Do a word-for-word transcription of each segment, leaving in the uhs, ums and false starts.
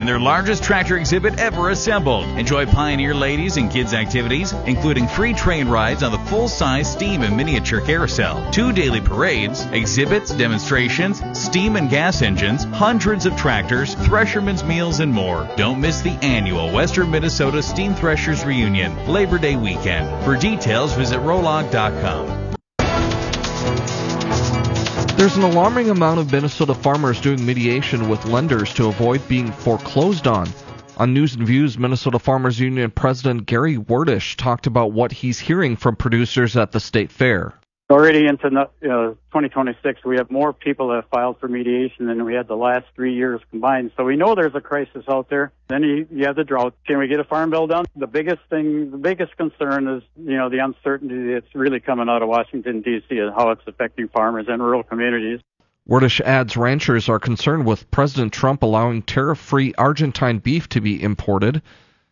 and their largest tractor exhibit ever assembled. Enjoy Pioneer ladies and kids activities, including free train rides on the full-size steam and miniature carousel, two daily parades, exhibits, demonstrations, steam and gas engines, hundreds of tractors, threshermen's meals, and more. Don't miss the annual Western Minnesota Steam Threshers Reunion, Labor Day weekend. For details, visit rolog dot com. There's an alarming amount of Minnesota farmers doing mediation with lenders to avoid being foreclosed on. On News and Views, Minnesota Farmers Union President Gary Werdish talked about what he's hearing from producers at the state fair. Already into uh, twenty twenty-six, we have more people that have filed for mediation than we had the last three years combined. So we know there's a crisis out there. Then you, you have the drought. Can we get a farm bill done? The biggest thing, the biggest concern is, you know, the uncertainty that's really coming out of Washington, D C and how it's affecting farmers and rural communities. Werdish adds ranchers are concerned with President Trump allowing tariff-free Argentine beef to be imported.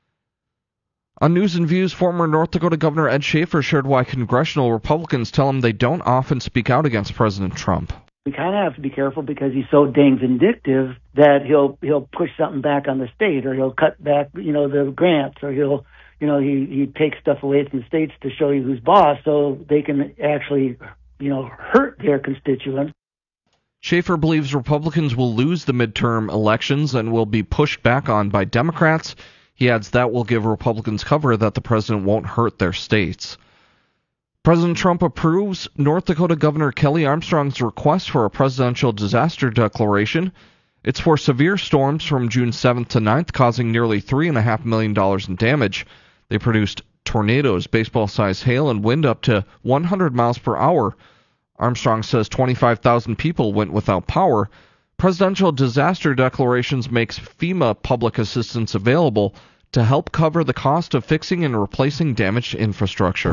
On News and Views, former North Dakota Governor Ed Schaefer shared why congressional Republicans tell him they don't often speak out against President Trump. We kind of have to be careful because he's so dang vindictive that he'll he'll push something back on the state, or he'll cut back, you know, the grants, or he'll, you know, he he takes stuff away from the states to show you who's boss, so they can actually, you know, hurt their constituents. Schaefer believes Republicans will lose the midterm elections and will be pushed back on by Democrats. He adds that will give Republicans cover that the president won't hurt their states. President Trump approves North Dakota Governor Kelly Armstrong's request for a presidential disaster declaration. It's for severe storms from June seventh to ninth, causing nearly three point five million dollars in damage. They produced tornadoes, baseball-sized hail, and wind up to one hundred miles per hour. Armstrong says twenty-five thousand people went without power. Presidential disaster declarations makes FEMA public assistance available to help cover the cost of fixing and replacing damaged infrastructure.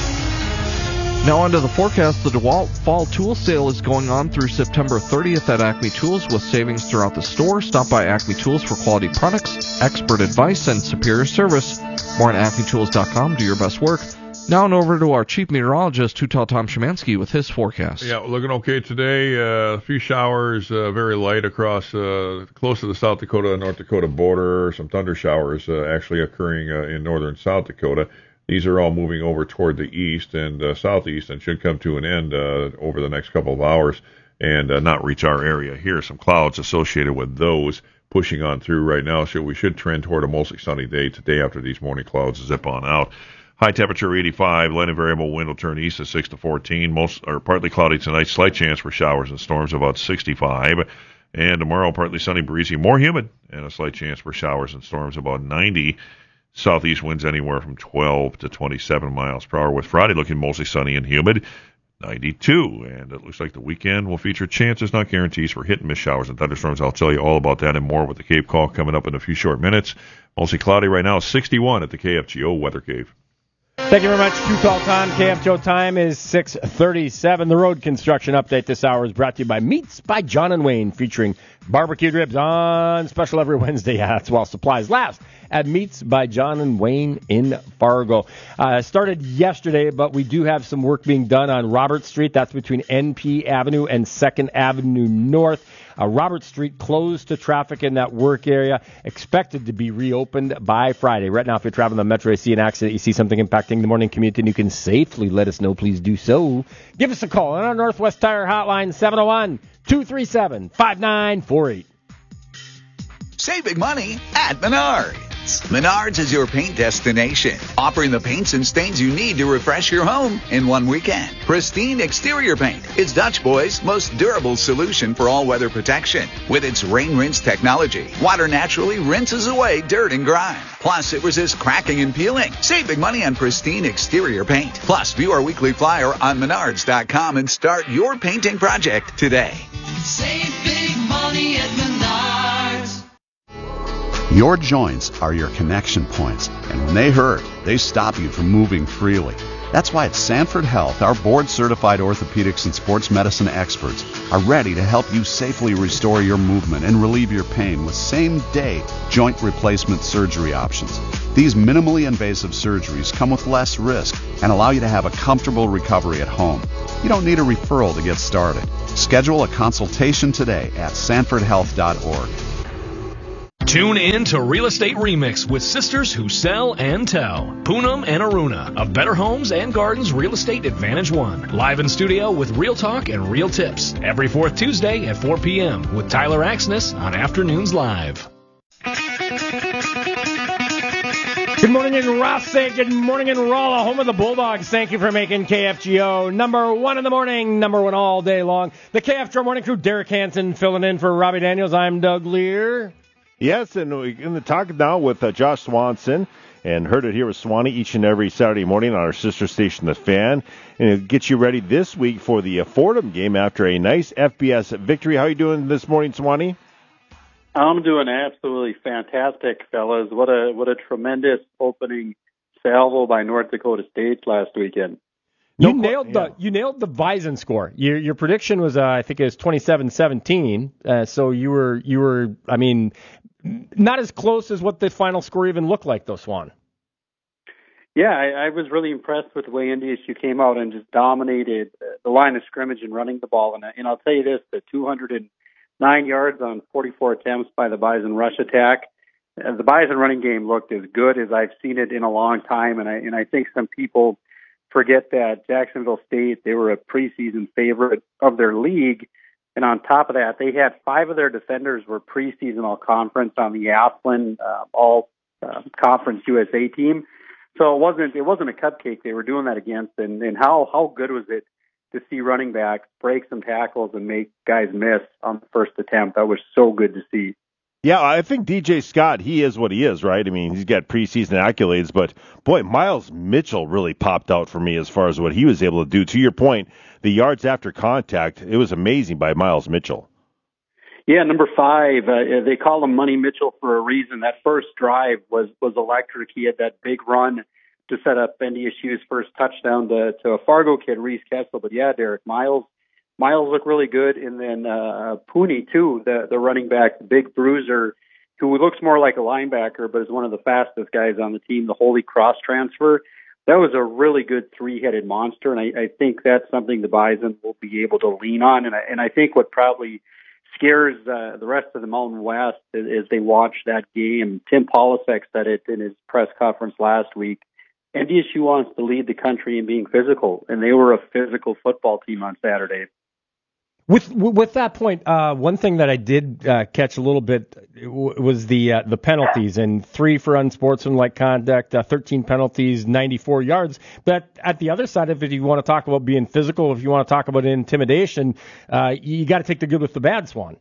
Now on to the forecast. The DeWalt Fall Tool Sale is going on through September thirtieth at Acme Tools with savings throughout the store. Stop by Acme Tools for quality products, expert advice, and superior service. More on acme tools dot com. Do your best work. Now and over to our chief meteorologist, Tutal Tom Szymanski, with his forecast. Yeah, looking okay today. Uh, a few showers, uh, very light across uh, close to the South Dakota and North Dakota border. Some thunder showers uh, actually occurring uh, in northern South Dakota. These are all moving over toward the east and uh, southeast and should come to an end uh, over the next couple of hours and uh, not reach our area here. Some clouds associated with those pushing on through right now. So we should trend toward a mostly sunny day today after these morning clouds zip on out. High temperature eighty-five, light and variable wind will turn east at six to fourteen. Most are partly cloudy tonight, slight chance for showers and storms about sixty-five. And tomorrow, partly sunny, breezy, more humid, and a slight chance for showers and storms about ninety. Southeast winds anywhere from twelve to twenty-seven miles per hour, with Friday looking mostly sunny and humid, ninety-two. And it looks like the weekend will feature chances, not guarantees, for hit and miss showers and thunderstorms. I'll tell you all about that and more with the Cave Call coming up in a few short minutes. Mostly cloudy right now, sixty-one at the K F G O Weather Cave. Thank you very much. Too Tall Time. K F G O time is six thirty-seven. The road construction update this hour is brought to you by Meats by John and Wayne, featuring barbecued ribs on special every Wednesday. Yeah, that's while supplies last at Meats by John and Wayne in Fargo. Uh, started yesterday, but we do have some work being done on Robert Street. That's between N P Avenue and second Avenue North. Uh, Robert Street closed to traffic in that work area, expected to be reopened by Friday. Right now, if you're traveling on Metro, you see an accident, you see something impacting the morning commute, and you can safely let us know, please do so. Give us a call on our Northwest Tire Hotline, seven oh one, two three seven, five nine four eight. Save big money at Menards. Menards is your paint destination, offering the paints and stains you need to refresh your home in one weekend. Pristine Exterior Paint is Dutch Boy's most durable solution for all-weather protection. With its rain rinse technology, water naturally rinses away dirt and grime. Plus, it resists cracking and peeling. Save big money on Pristine Exterior Paint. Plus, view our weekly flyer on menards dot com and start your painting project today. Save big money at Menards. Your joints are your connection points, and when they hurt, they stop you from moving freely. That's why at Sanford Health, our board-certified orthopedics and sports medicine experts are ready to help you safely restore your movement and relieve your pain with same-day joint replacement surgery options. These minimally invasive surgeries come with less risk and allow you to have a comfortable recovery at home. You don't need a referral to get started. Schedule a consultation today at sanford health dot org. Tune in to Real Estate Remix with sisters who sell and tell. Poonam and Aruna of Better Homes and Gardens Real Estate Advantage One. Live in studio with real talk and real tips. Every fourth Tuesday at four p.m. with Tyler Axness on Afternoons Live. Good morning in Rossett. Good morning in Rolla, home of the Bulldogs. Thank you for making K F G O number one in the morning, number one all day long. The K F G O Morning Crew, Derek Hansen filling in for Robbie Daniels. I'm Doug Lear. Yes, and we're going to talk now with uh, Josh Swanson, and heard it here with Swanee each and every Saturday morning on our sister station, The Fan. And it'll get you ready this week for the uh, Fordham game after a nice F B S victory. How are you doing this morning, Swanee? I'm doing absolutely fantastic, fellas. What a what a tremendous opening salvo by North Dakota State last weekend. You no, nailed yeah. the you nailed the Bison score. Your your prediction was uh, I think it was twenty-seven seventeen. Uh, so you were you were I mean not as close as what the final score even looked like, though, Swan. Yeah, I, I was really impressed with the way N D S U came out and just dominated the line of scrimmage and running the ball. And, and I'll tell you this: the two hundred nine yards on forty-four attempts by the Bison rush attack. Uh, the Bison running game looked as good as I've seen it in a long time, and I and I think some people forget that Jacksonville State, they were a preseason favorite of their league, and on top of that, they had five of their defenders were preseason all conference on the Athlon uh, all uh, conference U S A team. So it wasn't it wasn't a cupcake they were doing that against, and and how how good was it to see running backs break some tackles and make guys miss on the first attempt? That was so good to see. Yeah, I think D J Scott, he is what he is, right? I mean, he's got preseason accolades, but boy, Miles Mitchell really popped out for me as far as what he was able to do. To your point, the yards after contact, it was amazing by Miles Mitchell. Yeah, number five, uh, they call him Money Mitchell for a reason. That first drive was, was electric. He had that big run to set up N D S U's first touchdown to, to a Fargo kid, Reese Kessel. But yeah, Derek, Miles Miles looked really good. And then uh, Pooney, too, the, the running back, the big bruiser, who looks more like a linebacker, but is one of the fastest guys on the team, the Holy Cross transfer. That was a really good three-headed monster, and I, I think that's something the Bison will be able to lean on. And I, and I think what probably scares uh, the rest of the Mountain West as, as they watch that game, Tim Polasek said it in his press conference last week, N D S U wants to lead the country in being physical, and they were a physical football team on Saturday. With with that point, uh, one thing that I did uh, catch a little bit was the uh, the penalties, and three for unsportsmanlike conduct, uh, thirteen penalties, ninety-four yards. But at the other side of it, if you want to talk about being physical, if you want to talk about intimidation, uh, you got to take the good with the bad, Swan.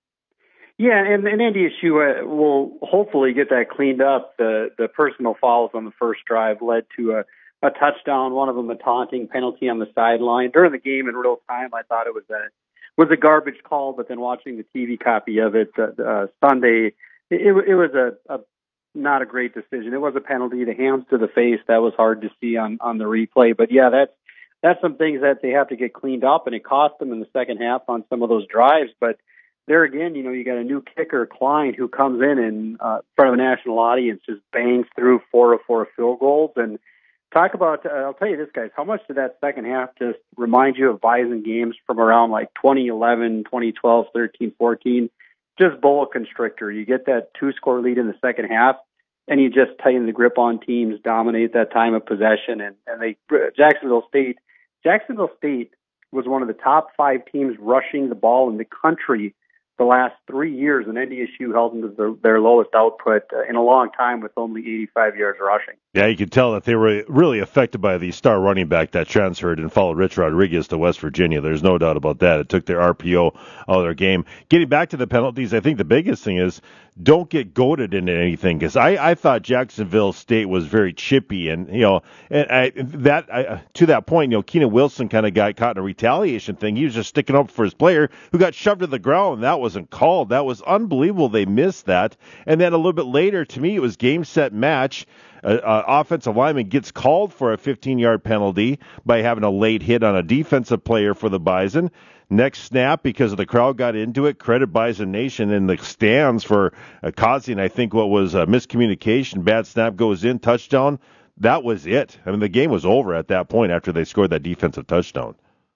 Yeah, and, and N D S U uh, will hopefully get that cleaned up. The the personal fouls on the first drive led to a, a touchdown, one of them a taunting penalty on the sideline. During the game in real time, I thought it was a was a garbage call, but then watching the T V copy of it uh, uh, Sunday, it, it was a, a not a great decision. It was a penalty, the hands to the face. That was hard to see on, on the replay. But yeah, that's that's some things that they have to get cleaned up, and it cost them in the second half on some of those drives. But there again, you know, you got a new kicker, Klein, who comes in and uh, in front of a national audience just bangs through four of four field goals. And talk about, uh, I'll tell you this, guys, how much did that second half just remind you of Bison games from around like twenty eleven, twenty twelve, thirteen, fourteen? Just boa constrictor. You get that two-score lead in the second half, and you just tighten the grip on teams, dominate that time of possession. And, and they, Jacksonville State, Jacksonville State was one of the top five teams rushing the ball in the country the last three years, and N D S U held them to their, their lowest output uh, in a long time with only eighty-five yards rushing. Yeah, you could tell that they were really affected by the star running back that transferred and followed Rich Rodriguez to West Virginia. There's no doubt about that. It took their R P O out of their game. Getting back to the penalties, I think the biggest thing is don't get goaded into anything, because I, I thought Jacksonville State was very chippy, and you know, and I, that I, to that point, you know, Keenan Wilson kind of got caught in a retaliation thing. He was just sticking up for his player who got shoved to the ground. That wasn't called. That was unbelievable. They missed that, and then a little bit later, to me, it was game set match. Uh, uh, offensive lineman gets called for a fifteen-yard penalty by having a late hit on a defensive player for the Bison. Next snap, because the crowd got into it, credit Bison Nation in the stands for uh, causing, I think, what was a miscommunication. Bad snap goes in, touchdown. That was it. I mean, the game was over at that point after they scored that defensive touchdown.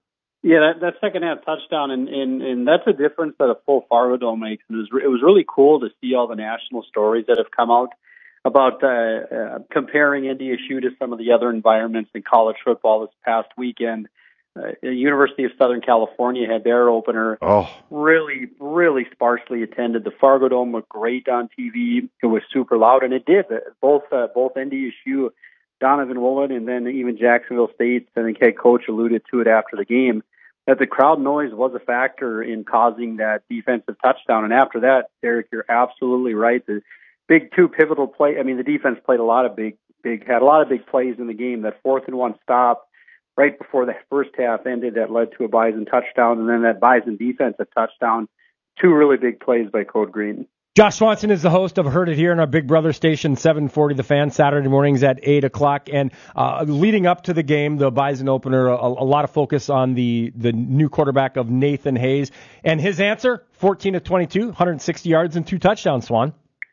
Yeah, that, that second half touchdown, and, and, and that's a difference that a full Fargo Dome makes. And it was, it was really cool to see all the national stories that have come out about uh, uh, comparing N D S U to some of the other environments in college football this past weekend. Uh, the University of Southern California had their opener. Oh. Really, really sparsely attended. The Fargo Dome looked great on T V. It was super loud, and it did. Both uh, both N D S U, Donovan Woolen, and then even Jacksonville State, I think head coach alluded to it after the game, that the crowd noise was a factor in causing that defensive touchdown. And after that, Derek, you're absolutely right. The big two pivotal play. I mean, the defense played a lot of big, big, had a lot of big plays in the game. That fourth and one stop right before the first half ended that led to a Bison touchdown, and then that Bison defensive touchdown. Two really big plays by Code Green. Josh Swanson is the host of Heard It Here on our Big Brother station, seven forty The Fan, Saturday mornings at eight o'clock. And uh, leading up to the game, the Bison opener, a, a lot of focus on the, the new quarterback of Nathan Hayes. And his answer, fourteen of twenty-two, one hundred sixty yards and two touchdowns, Swan.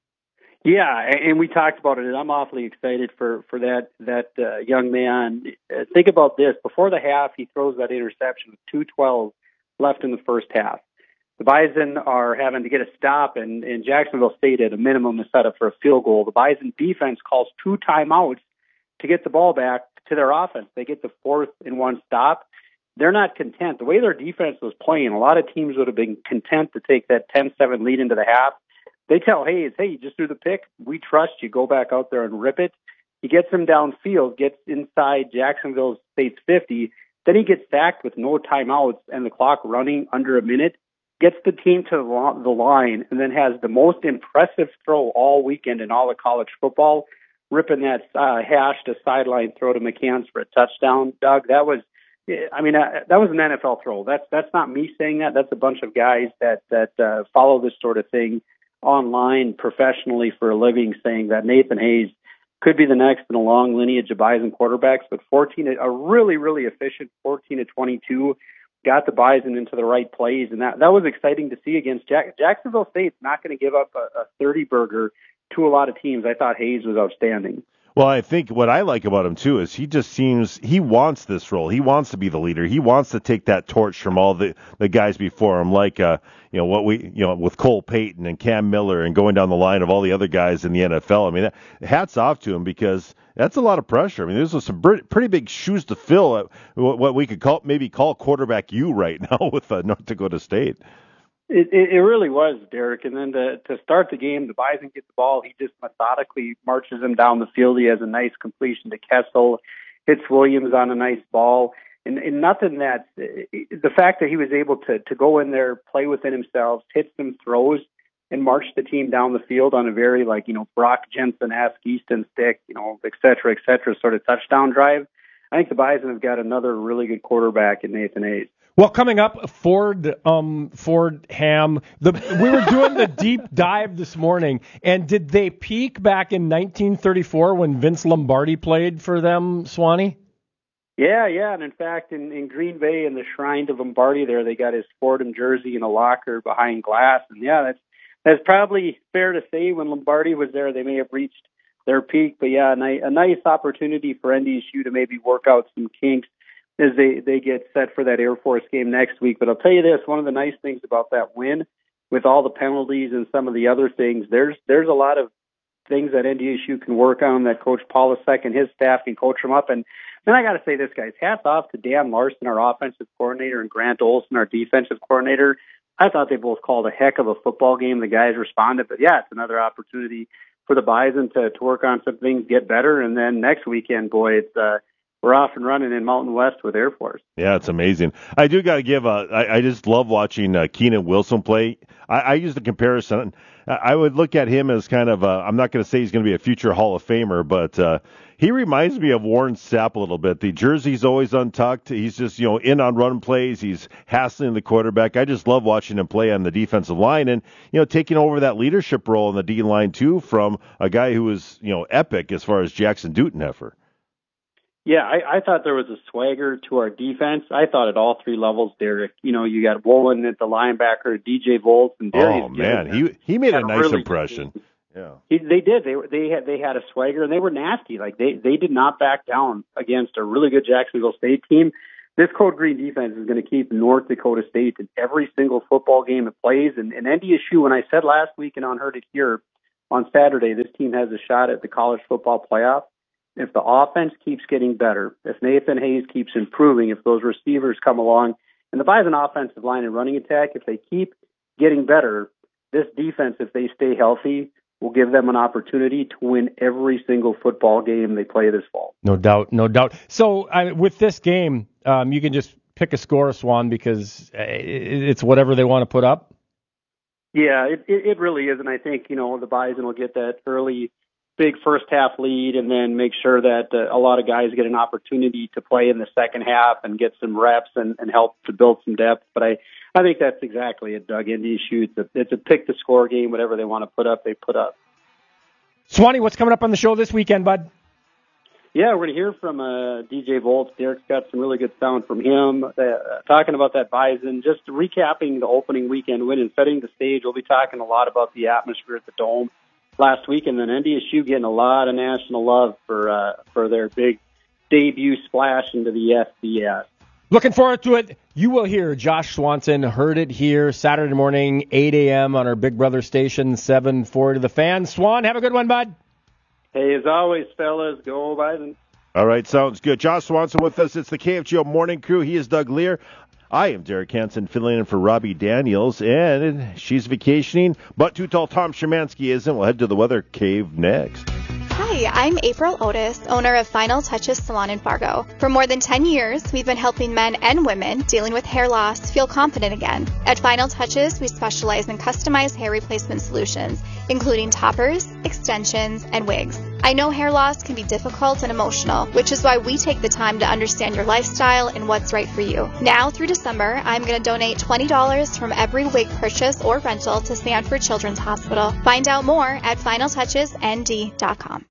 Yeah, and we talked about it, and I'm awfully excited for, for that that uh, young man. Uh, think about this. Before the half, he throws that interception with two twelve left in the first half. The Bison are having to get a stop, and, and Jacksonville State at a minimum is set up for a field goal. The Bison defense calls two timeouts to get the ball back to their offense. They get the fourth and one stop. They're not content. The way their defense was playing, a lot of teams would have been content to take that ten seven lead into the half. They tell Hayes, hey, you just threw the pick. We trust you. Go back out there and rip it. He gets him downfield, gets inside Jacksonville State's fifty. Then he gets sacked with no timeouts and the clock running under a minute, gets the team to the line, and then has the most impressive throw all weekend in all of college football, ripping that uh, hash to sideline throw to McCants for a touchdown. Doug, that was, I mean, uh, that was an N F L throw. That's that's not me saying that. That's a bunch of guys that that uh, follow this sort of thing online professionally for a living, saying that Nathan Hayes could be the next in a long lineage of Bison quarterbacks. But fourteen, a really really efficient fourteen to twenty-two. Got the Bison into the right plays, and that, that was exciting to see against Jack, Jacksonville State's not going to give up a, a thirty burger to a lot of teams. I thought Hayes was outstanding. Well, I think what I like about him, too, is he just seems he wants this role. He wants to be the leader. He wants to take that torch from all the, the guys before him, like, uh, you know, what we, you know, with Cole Payton and Cam Miller and going down the line of all the other guys in the N F L. I mean, hats off to him because that's a lot of pressure. I mean, those are some pretty big shoes to fill at what we could call maybe call quarterback U right now with uh, North Dakota State. It, it, it really was, Derek. And then to, to start the game, the Bison get the ball. He just methodically marches him down the field. He has a nice completion to Kessel, hits Williams on a nice ball. And, and nothing that – the fact that he was able to, to go in there, play within himself, hit some throws, and march the team down the field on a very, like, you know, Brock Jensen-esque Easton stick, you know, et cetera, et cetera, sort of touchdown drive. I think the Bison have got another really good quarterback in Nathan Hayes. Well, coming up, Ford, um, Ford Ham. The, we were doing the deep dive this morning, and did they peak back in nineteen thirty-four when Vince Lombardi played for them, Swanee? Yeah, yeah, and in fact, in, in Green Bay, in the shrine to Lombardi, there they got his Fordham jersey in a locker behind glass, and yeah, that's that's probably fair to say. When Lombardi was there, they may have reached their peak, but yeah, a, ni- a nice opportunity for N D S U to maybe work out some kinks as they, they get set for that Air Force game next week. But I'll tell you this, one of the nice things about that win, with all the penalties and some of the other things, there's there's a lot of things that N D S U can work on, that Coach Polasek and his staff can coach them up. And then I got to say this, guys, hats off to Dan Larson, our offensive coordinator, and Grant Olson, our defensive coordinator. I thought they both called a heck of a football game. The guys responded. But, yeah, it's another opportunity for the Bison to, to work on some things, get better. And then next weekend, boy, it's uh, – we're off and running in Mountain West with Air Force. Yeah, it's amazing. I do got to give a. I, I just love watching uh, Keenan Wilson play. I, I use the comparison. I would look at him as kind of a, I'm not going to say he's going to be a future Hall of Famer, but uh, he reminds me of Warren Sapp a little bit. The jersey's always untucked. He's just, you know, in on run plays. He's hassling the quarterback. I just love watching him play on the defensive line and, you know, taking over that leadership role in the D line too from a guy who was, you know, epic as far as Jackson Dutenheffer. Yeah, I, I thought there was a swagger to our defense. I thought at all three levels, Derek. You know, you got Woolen at the linebacker, D J Volts, and Darius. Oh man, he he made a nice really impression. Good. Yeah, he, they did. They they had they had a swagger, and they were nasty. Like they they did not back down against a really good Jacksonville State team. this Code Green defense is going to keep North Dakota State in every single football game it plays. And, and N D S U, when I said last week and on Heard It Here on Saturday, this team has a shot at the college football playoff. If the offense keeps getting better, if Nathan Hayes keeps improving, if those receivers come along, and the Bison offensive line and running attack, if they keep getting better, this defense, if they stay healthy, will give them an opportunity to win every single football game they play this fall. No doubt, no doubt. So uh, with this game, um, you can just pick a score, Swan, because it's whatever they want to put up. Yeah, it, it, it really is, and I think, you know, the Bison will get that early big first half lead and then make sure that uh, a lot of guys get an opportunity to play in the second half and get some reps and, and help to build some depth. But I, I think that's exactly it, Doug. N D S U, it's a, it's a pick the score game. Whatever they want to put up, they put up. Swanee, what's coming up on the show this weekend, bud? Yeah, we're going to hear from uh, D J Volts. Derek's got some really good sound from him. Uh, talking about that Bison, just recapping the opening weekend win and setting the stage. We'll be talking a lot about the atmosphere at the Dome last week, and then N D S U getting a lot of national love for uh, for their big debut splash into the F B S. Looking forward to it. You will hear Josh Swanson. Heard it here Saturday morning, eight a.m. on our Big Brother station, seven forty The Fan. Swan, have a good one, bud. Hey, as always, fellas, go Bison. All right, sounds good. Josh Swanson with us. It's the K F G O Morning Crew. He is Doug Lear. I am Derek Hansen, filling in for Robbie Daniels, and she's vacationing, but Too Tall Tom Szymanski isn't. We'll head to the Weather Cave next. Hi, I'm April Otis, owner of Final Touches Salon in Fargo. For more than ten years, we've been helping men and women dealing with hair loss feel confident again. At Final Touches, we specialize in customized hair replacement solutions, including toppers, extensions, and wigs. I know hair loss can be difficult and emotional, which is why we take the time to understand your lifestyle and what's right for you. Now through December, I'm going to donate twenty dollars from every wig purchase or rental to Sanford Children's Hospital. Find out more at final touches n d dot com.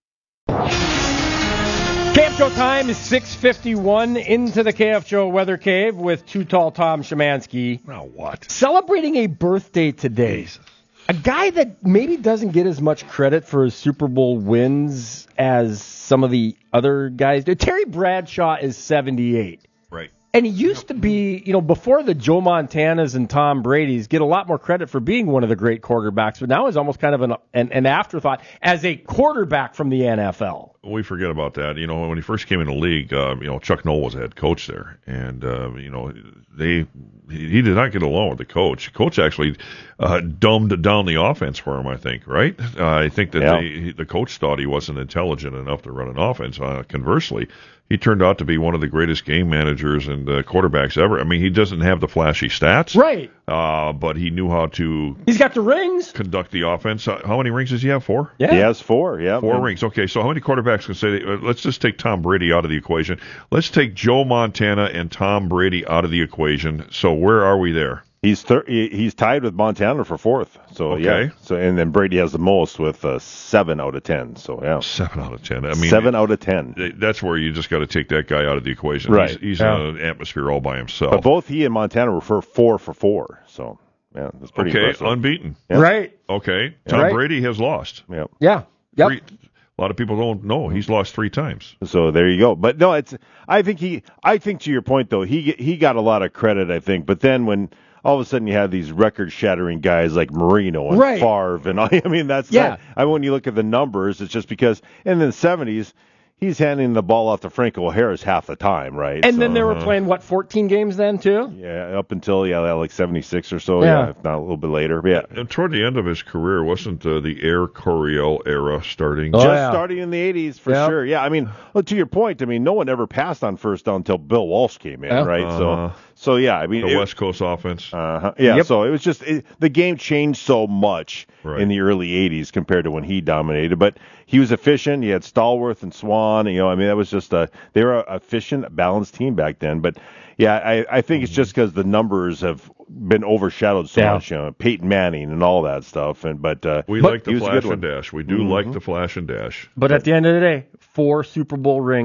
K F Show time is six fifty-one into the K F Show Weather Cave with Too Tall Tom Szymanski. Now what? Celebrating a birthday today. Jesus. A guy that maybe doesn't get as much credit for his Super Bowl wins as some of the other guys do. Terry Bradshaw is seventy-eight. Right. And he used to be, you know, before the Joe Montanas and Tom Brady's, get a lot more credit for being one of the great quarterbacks, but now he's almost kind of an, an, an afterthought as a quarterback from the N F L. We forget about that. You know, when he first came in the league, uh, you know, Chuck Noll was the head coach there, and uh, you know, they he, he did not get along with the coach. Coach actually uh, dumbed down the offense for him. I think, right? Uh, I think that Yeah. they, the coach thought he wasn't intelligent enough to run an offense. Uh, conversely, he turned out to be one of the greatest game managers and uh, quarterbacks ever. I mean, he doesn't have the flashy stats, Right. Uh, but he knew how to He's got the rings. conduct the offense. Uh, how many rings does he have? Four. Yeah. He has four, yeah. Four rings. Okay, so how many quarterbacks can say, uh, let's just take Tom Brady out of the equation. Let's take Joe Montana and Tom Brady out of the equation. So where are we there? He's thir- he- he's tied with Montana for fourth. So Okay. yeah. So and then Brady has the most with uh, seven out of ten. So yeah. Seven out of ten. I mean, seven out of ten. th- that's where you just got to take that guy out of the equation. Right. He's, he's Yeah. in an atmosphere all by himself. But both he and Montana were for four for four. So yeah, that's pretty okay, impressive. unbeaten. Yeah. Right. Okay, Tom Right. Brady has lost. Yep. Yeah. Yep. Three, a lot of people don't know he's lost three times. So there you go. But no, it's. I think he. I think to your point though, he he got a lot of credit. I think. But then when all of a sudden you have these record-shattering guys like Marino and Right. Favre, and I mean that's. Yeah. That, I mean, when you look at the numbers, it's just because in the seventies. He's handing the ball off to Franco Harris half the time, right? And So, then they were uh, playing, what, fourteen games then, too? Yeah, up until, yeah, like seventy-six or so, Yeah. yeah, if not a little bit later. Yeah. And toward the end of his career, wasn't uh, the Air Coryell era starting? Oh, Just yeah. starting in the eighties, for Yep. sure. Yeah, I mean, well, to your point, I mean, no one ever passed on first down until Bill Walsh came in, Yeah. right? Uh-huh. So, so yeah, I mean, The it- West Coast offense. Uh-huh. Yeah, Yep. so it was just it, the game changed so much Right. in the early eighties compared to when he dominated. But he was efficient. He had Stallworth and Swan. You know, I mean, that was just a they were a efficient, balanced team back then. But yeah, I, I think it's just because the numbers have been overshadowed so Yeah. much. You know, Peyton Manning and all that stuff. And but uh, We but like he the was a flash good and one. dash. We do Mhm. like the flash and dash. But at the end of the day, four Super Bowl rings,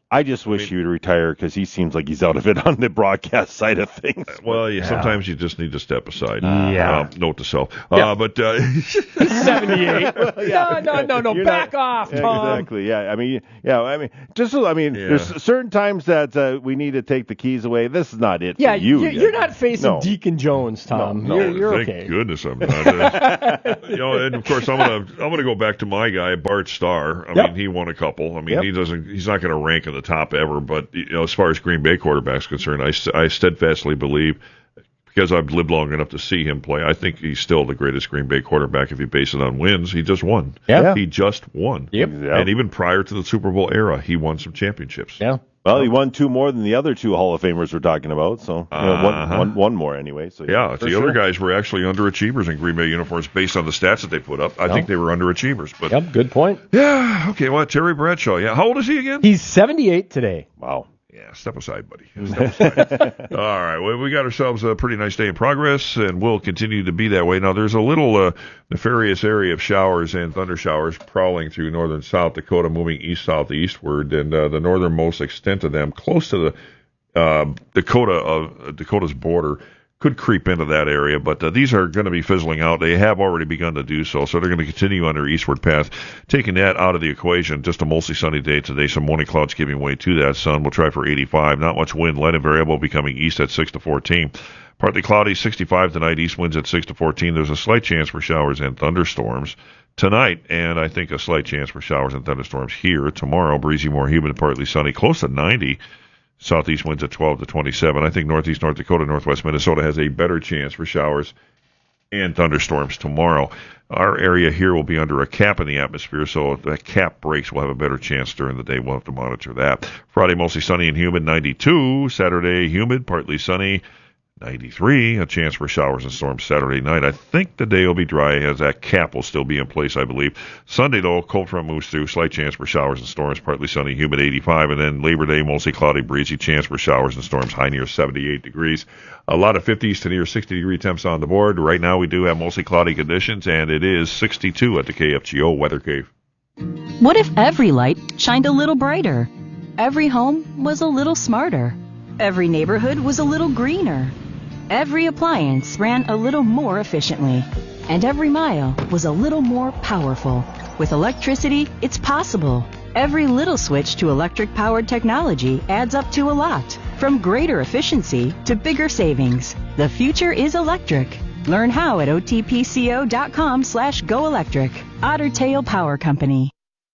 I just wish I mean, he would retire because he seems like he's out of it on the broadcast side of things. Well, yeah, sometimes you just need to step aside. Uh, yeah. Uh, note to self. Yeah. Uh, but uh, seventy-eight. yeah. No, no, no, no. You're Back not, off, Tom. Exactly. Yeah. I mean, yeah. I mean, just I mean, Yeah. there's certain times that uh, we need to take the keys away. This is not it Yeah, for you. you're, yet. you're not facing No. Deacon Jones, Tom. No, no, you're you're thank okay. goodness I'm not. Uh, you know, and of course I'm gonna I'm gonna go back to my guy Bart Starr. I Yep. mean, he won a couple. I mean, Yep. he doesn't. He's not going to rank in the top ever. But you know, as far as Green Bay quarterback's concerned, I, st- I steadfastly believe, because I've lived long enough to see him play, I think he's still the greatest Green Bay quarterback if you base it on wins. He just won. Yeah. He just won. Yep. And even prior to the Super Bowl era, he won some championships. Yeah. Well, he won two more than the other two Hall of Famers we're talking about, so you know, one, Uh-huh. one, one more anyway. So Yeah, for the sure. other guys were actually underachievers in Green Bay uniforms based on the stats that they put up. I Yep. think they were underachievers. But Yep, good point. yeah, okay, well, Terry Bradshaw, yeah. How old is he again? He's seventy-eight today. Wow. Yeah, step aside, buddy. Step aside. All right, well, we got ourselves a pretty nice day in progress, and we'll continue to be that way. Now, there's a little uh, nefarious area of showers and thunder showers prowling through northern South Dakota, moving east-southeastward, and uh, the northernmost extent of them, close to the uh, Dakota of uh, Dakota's border, could creep into that area, but uh, these are going to be fizzling out. They have already begun to do so, so they're going to continue on their eastward path. Taking that out of the equation, just a mostly sunny day today. Some morning clouds giving way to that sun. We'll try for eighty-five. Not much wind. Light and variable becoming east at six to fourteen. Partly cloudy, sixty-five tonight. East winds at six to fourteen. There's a slight chance for showers and thunderstorms tonight, and I think a slight chance for showers and thunderstorms here tomorrow. Breezy, more humid, partly sunny, close to ninety. Southeast winds at twelve to twenty-seven. I think northeast North Dakota, northwest Minnesota has a better chance for showers and thunderstorms tomorrow. Our area here will be under a cap in the atmosphere, so if that cap breaks, we'll have a better chance during the day. We'll have to monitor that. Friday, mostly sunny and humid, ninety-two. Saturday, humid, partly sunny, ninety-three. A chance for showers and storms Saturday night. I think the day will be dry as that cap will still be in place, I believe. Sunday, though, cold front moves through. Slight chance for showers and storms, partly sunny, humid, eighty-five. And then Labor Day, mostly cloudy, breezy, chance for showers and storms, high near seventy-eight degrees. A lot of fifties to near sixty-degree temps on the board. Right now, we do have mostly cloudy conditions, and it is sixty-two at the K F G O Weather Cave. What if every light shined a little brighter? Every home was a little smarter. Every neighborhood was a little greener. Every appliance ran a little more efficiently. And every mile was a little more powerful. With electricity, it's possible. Every little switch to electric-powered technology adds up to a lot. From greater efficiency to bigger savings. The future is electric. Learn how at otpco.com slash go electric. Otter Tail Power Company.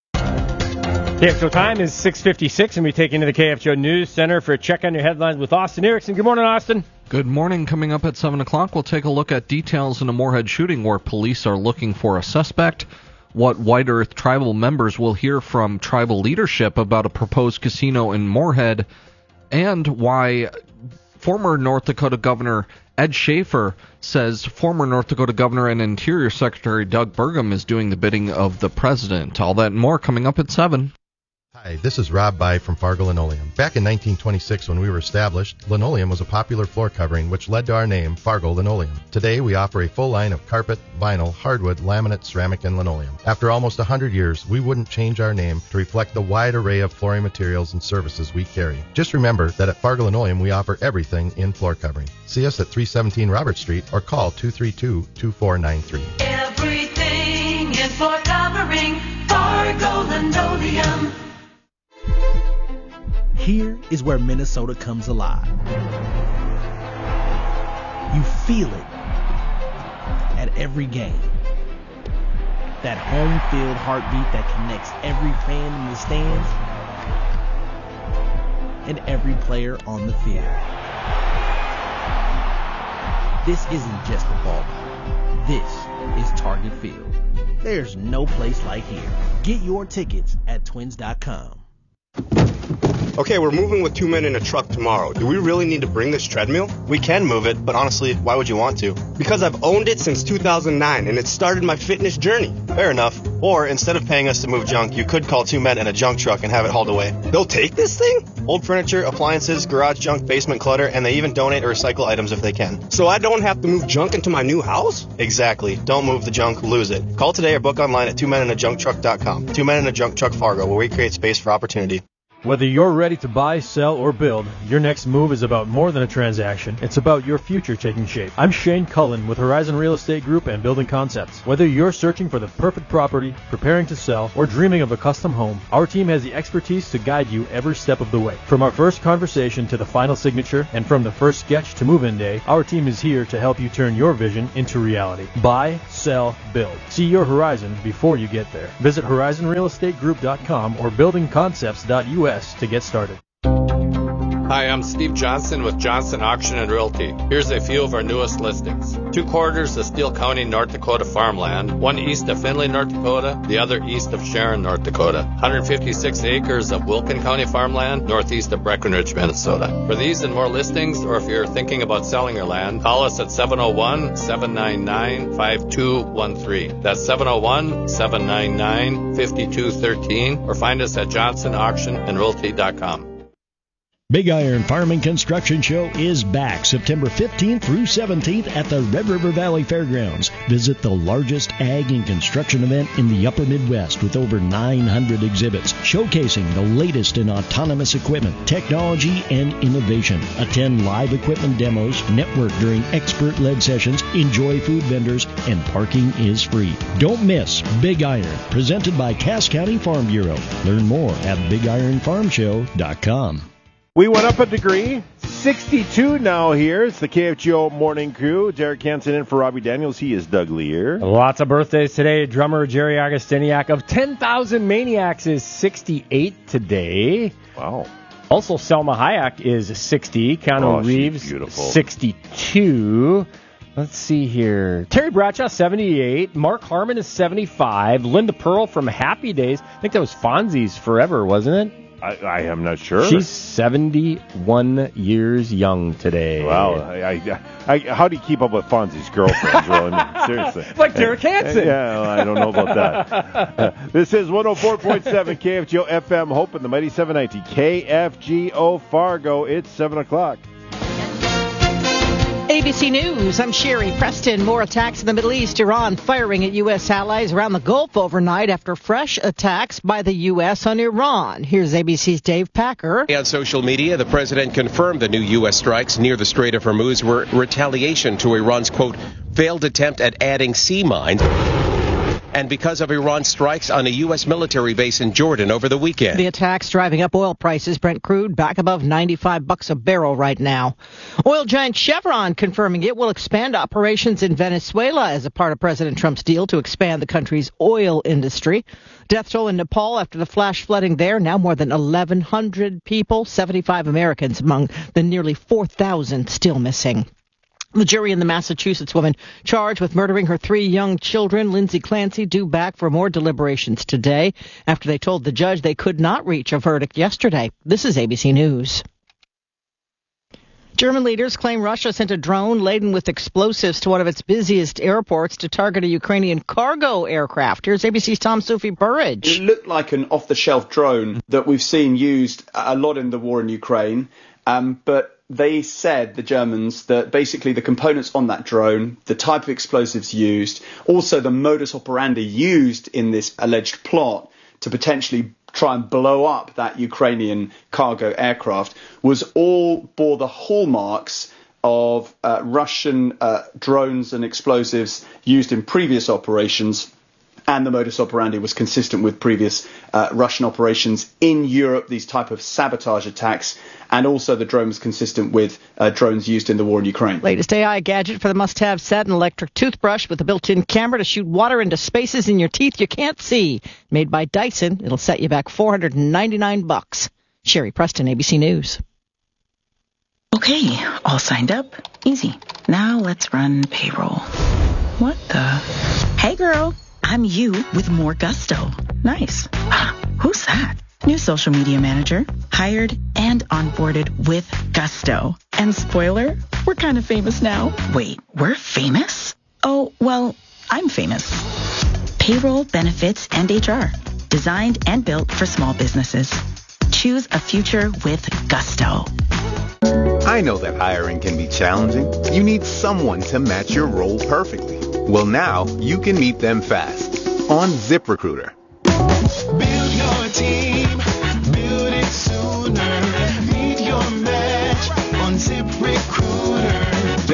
K F G O time is six fifty-six, and we take into the K F G O News Center for a check on your headlines with Austin Erickson. Good morning, Austin. Good morning. Coming up at seven o'clock, we'll take a look at details in a Moorhead shooting where police are looking for a suspect, what White Earth tribal members will hear from tribal leadership about a proposed casino in Moorhead, and why former North Dakota Governor Ed Schaefer says former North Dakota Governor and Interior Secretary Doug Burgum is doing the bidding of the president. All that and more coming up at seven. Hi, this is Rob By from Fargo Linoleum. Back in nineteen twenty-six, when we were established, linoleum was a popular floor covering, which led to our name, Fargo Linoleum. Today, we offer a full line of carpet, vinyl, hardwood, laminate, ceramic, and linoleum. After almost one hundred years, we wouldn't change our name to reflect the wide array of flooring materials and services we carry. Just remember that at Fargo Linoleum, we offer everything in floor covering. See us at three seventeen Robert Street or call two three two, two four nine three. Everything in floor covering, Fargo Linoleum. Here is where Minnesota comes alive. You feel it at every game. That home field heartbeat that connects every fan in the stands and every player on the field. This isn't just a ballpark. This is Target Field. There's no place like here. Get your tickets at twins dot com. Okay, we're moving with two men in a truck tomorrow. Do we really need to bring this treadmill? We can move it, but honestly, why would you want to? Because I've owned it since two thousand nine, and it started my fitness journey. Fair enough. Or, instead of paying us to move junk, you could call two men in a junk truck and have it hauled away. They'll take this thing? Old furniture, appliances, garage junk, basement clutter, and they even donate or recycle items if they can. So I don't have to move junk into my new house? Exactly. Don't move the junk, lose it. Call today or book online at two men in a junk truck dot com. Two Men in a Junk Truck Fargo, where we create space for opportunity. Whether you're ready to buy, sell, or build, your next move is about more than a transaction. It's about your future taking shape. I'm Shane Cullen with Horizon Real Estate Group and Building Concepts. Whether you're searching for the perfect property, preparing to sell, or dreaming of a custom home, our team has the expertise to guide you every step of the way. From our first conversation to the final signature, and from the first sketch to move-in day, our team is here to help you turn your vision into reality. Buy, sell, build. See your horizon before you get there. Visit horizon real estate group dot com or building concepts dot U S to get started. Hi, I'm Steve Johnson with Johnson Auction and Realty. Here's a few of our newest listings. Two quarters of Steele County, North Dakota farmland, one east of Findlay, North Dakota, the other east of Sharon, North Dakota. one hundred fifty-six acres of Wilkin County farmland, northeast of Breckenridge, Minnesota. For these and more listings, or if you're thinking about selling your land, call us at seven oh one, seven nine nine, five two one three. That's seven oh one, seven nine nine, five two one three, or find us at johnson auction and realty dot com. Big Iron Farm and Construction Show is back September fifteenth through seventeenth at the Red River Valley Fairgrounds. Visit the largest ag and construction event in the upper Midwest with over nine hundred exhibits showcasing the latest in autonomous equipment, technology, and innovation. Attend live equipment demos, network during expert-led sessions, enjoy food vendors, and parking is free. Don't miss Big Iron, presented by Cass County Farm Bureau. Learn more at big iron farm show dot com. We went up a degree. sixty-two now here. It's the K F G O Morning Crew. Derek Hansen in for Robbie Daniels. He is Doug Lear. Lots of birthdays today. Drummer Jerry Augustiniak of ten thousand Maniacs is sixty-eight today. Wow. Also, Selma Hayek is sixty. Keanu Oh, she's Reeves, beautiful. sixty-two. Let's see here. Terry Bradshaw, seventy-eight. Mark Harmon is seventy-five. Linda Pearl from Happy Days. I think that was Fonzie's Forever, wasn't it? I, I am not sure. She's seventy-one years young today. Wow. I, I, I, how do you keep up with Fonzie's girlfriends? Well, I mean, seriously. Like Derek Hansen. Yeah, well, I don't know about that. Uh, this is one oh four point seven K F G O F M Hope and the Mighty seven ninety K F G O Fargo. It's seven o'clock. A B C News, I'm Sherry Preston. More attacks in the Middle East. Iran firing at U S allies around the Gulf overnight after fresh attacks by the U S on Iran. Here's A B C's Dave Packer. On social media, the president confirmed the new U S strikes near the Strait of Hormuz were retaliation to Iran's, quote, failed attempt at adding sea mines. And because of Iran's strikes on a U S military base in Jordan over the weekend. The attacks driving up oil prices. Brent crude back above ninety-five bucks a barrel right now. Oil giant Chevron confirming it will expand operations in Venezuela as a part of President Trump's deal to expand the country's oil industry. Death toll in Nepal after the flash flooding there. Now more than eleven hundred people, seventy-five Americans among the nearly four thousand still missing. The jury in the Massachusetts woman charged with murdering her three young children, Lindsay Clancy, due back for more deliberations today after they told the judge they could not reach a verdict yesterday. This is A B C News. German leaders claim Russia sent a drone laden with explosives to one of its busiest airports to target a Ukrainian cargo aircraft. Here's A B C's Tom Sophie Burridge. It looked like an off-the-shelf drone that we've seen used a lot in the war in Ukraine, um, but they said, the Germans, that basically the components on that drone, the type of explosives used, also the modus operandi used in this alleged plot to potentially try and blow up that Ukrainian cargo aircraft, was all bore the hallmarks of uh, Russian uh, drones and explosives used in previous operations. And the modus operandi was consistent with previous uh, Russian operations in Europe, these type of sabotage attacks. And also the drone was consistent with uh, drones used in the war in Ukraine. Latest A I gadget for the must-have set, an electric toothbrush with a built-in camera to shoot water into spaces in your teeth you can't see. Made by Dyson, it'll set you back four hundred ninety-nine bucks. Sherry Preston, A B C News. Okay, all signed up. Easy. Now let's run payroll. What the? Hey, girl. I'm you with more gusto. Nice. Who's that? New social media manager. Hired and onboarded with gusto. And spoiler, we're kind of famous now. Wait, we're famous? Oh, well, I'm famous. Payroll, benefits, and H R. Designed and built for small businesses. Choose a future with gusto. I know that hiring can be challenging. You need someone to match your role perfectly. Well, now you can meet them fast on ZipRecruiter. Build your team, build it soon.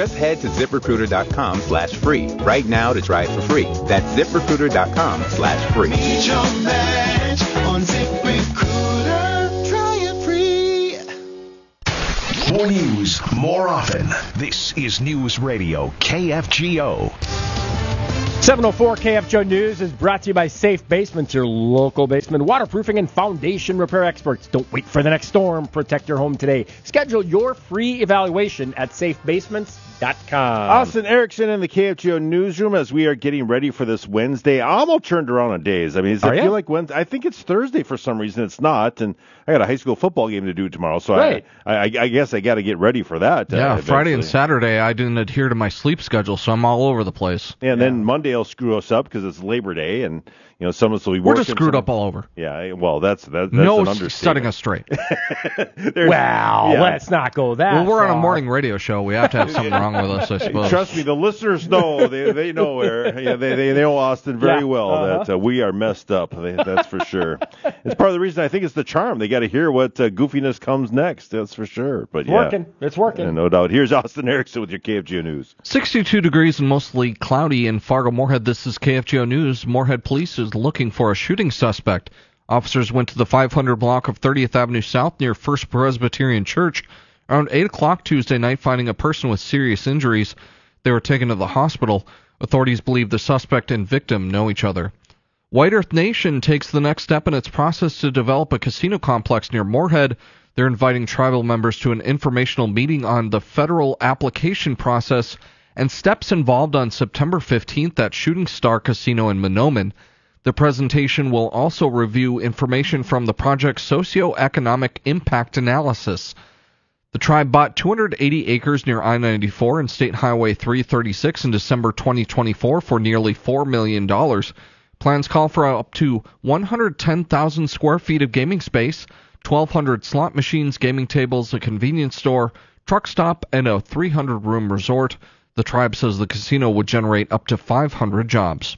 Just head to ZipRecruiter.com slash free right now to try it for free. That's ZipRecruiter.com slash free. Need your match on ZipRecruiter. Try it free. More news, more often. This is News Radio K F G O. seven oh four K F G O News is brought to you by Safe Basements, your local basement waterproofing and foundation repair experts. Don't wait for the next storm. Protect your home today. Schedule your free evaluation at safe basements dot com. Austin Erickson in the K F G O newsroom as we are getting ready for this Wednesday. I'm all turned around on days. I mean, does it Are feel ya? like Wednesday? I think it's Thursday for some reason. It's not, and I got a high school football game to do tomorrow, so Right. I, I, I guess I got to get ready for that. uh, Yeah, Friday and eventually. Saturday I didn't adhere to my sleep schedule, so I'm all over the place. And then Monday will screw us up because it's Labor Day, and you know some of us will be We're working. just screwed some- up all over. Yeah, well, that's that, that's no an s- understatement. setting us straight. Well, Yeah. let's not go that well, we're on a far. morning radio show. We have to have something wrong with us, I suppose. Trust me, the listeners know. They they know where. Yeah, they, they know Austin very Yeah, well. uh-huh. That uh, we are messed up. They, that's for sure. It's part of the reason I think it's the charm. They got to hear what uh, goofiness comes next. That's for sure. But It's yeah, working. It's working. Yeah, no doubt. Here's Austin Erickson with your K F G O news. sixty-two degrees and mostly cloudy in Fargo-Moorhead. This is K F G O News. Moorhead police is looking for a shooting suspect. Officers went to the five hundred block of thirtieth Avenue South near First Presbyterian Church around eight o'clock Tuesday night, finding a person with serious injuries. They were taken to the hospital. Authorities believe the suspect and victim know each other. White Earth Nation takes the next step in its process to develop a casino complex near Moorhead. They're inviting tribal members to an informational meeting on the federal application process and steps involved on September fifteenth at Shooting Star Casino in Mahnomen. The presentation will also review information from the project's socioeconomic impact analysis. The tribe bought two hundred eighty acres near I ninety-four and State Highway three thirty-six in December twenty twenty-four for nearly four million dollars. Plans call for up to one hundred ten thousand square feet of gaming space, twelve hundred slot machines, gaming tables, a convenience store, truck stop, and a three hundred room resort. The tribe says the casino would generate up to five hundred jobs.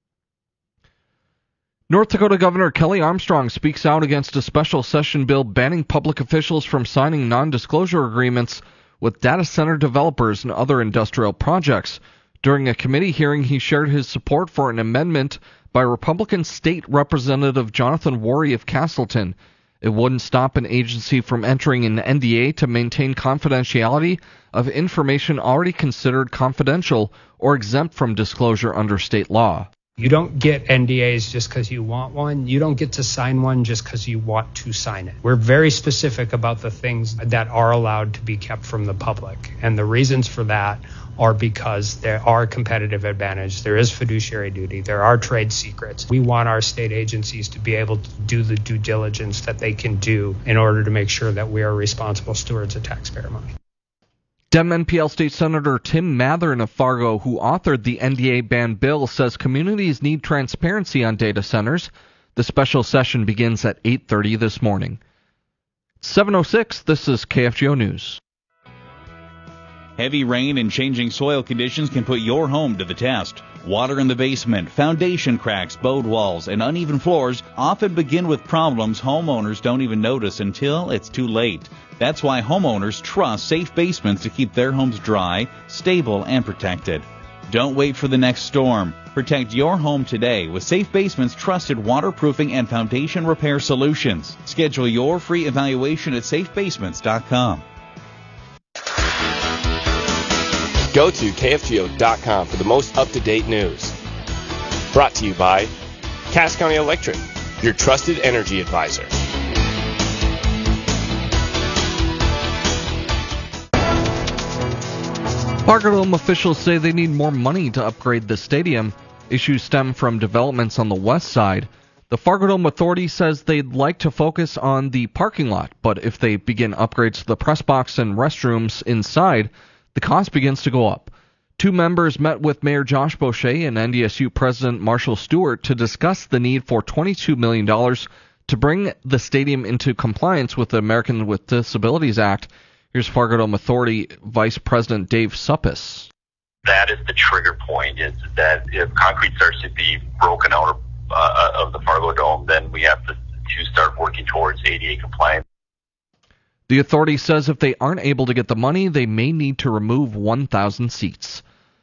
North Dakota Governor Kelly Armstrong speaks out against a special session bill banning public officials from signing non-disclosure agreements with data center developers and other industrial projects. During a committee hearing, he shared his support for an amendment by Republican State Representative Jonathan Worry of Castleton. It wouldn't stop an agency from entering an N D A to maintain confidentiality of information already considered confidential or exempt from disclosure under state law. You don't get N D As just because you want one. You don't get to sign one just because you want to sign it. We're very specific about the things that are allowed to be kept from the public. And the reasons for that are because there are competitive advantage, there is fiduciary duty, there are trade secrets. We want our state agencies to be able to do the due diligence that they can do in order to make sure that we are responsible stewards of taxpayer money. Dem N P L State Senator Tim Mathern of Fargo, who authored the N D A ban bill, says communities need transparency on data centers. The special session begins at eight thirty this morning. seven oh six, this is K F G O News. Heavy rain and changing soil conditions can put your home to the test. Water in the basement, foundation cracks, bowed walls, and uneven floors often begin with problems homeowners don't even notice until it's too late. That's why homeowners trust Safe Basements to keep their homes dry, stable, and protected. Don't wait for the next storm. Protect your home today with Safe Basements' trusted waterproofing and foundation repair solutions. Schedule your free evaluation at safe basements dot com. Go to K F G O dot com for the most up-to-date news. Brought to you by Cass County Electric, your trusted energy advisor. Fargo Dome officials say they need more money to upgrade the stadium. Issues stem from developments on the west side. The Fargo Dome Authority says they'd like to focus on the parking lot, but if they begin upgrades to the press box and restrooms inside, the cost begins to go up. Two members met with Mayor Josh Boucher and N D S U President Marshall Stewart to discuss the need for twenty-two million dollars to bring the stadium into compliance with the Americans with Disabilities Act. Here's Fargo Dome Authority Vice President Dave Suppis. That is the trigger point, is that if concrete starts to be broken out uh, of the Fargo Dome, then we have to, to start working towards A D A compliance. The authority says if they aren't able to get the money, they may need to remove one thousand seats.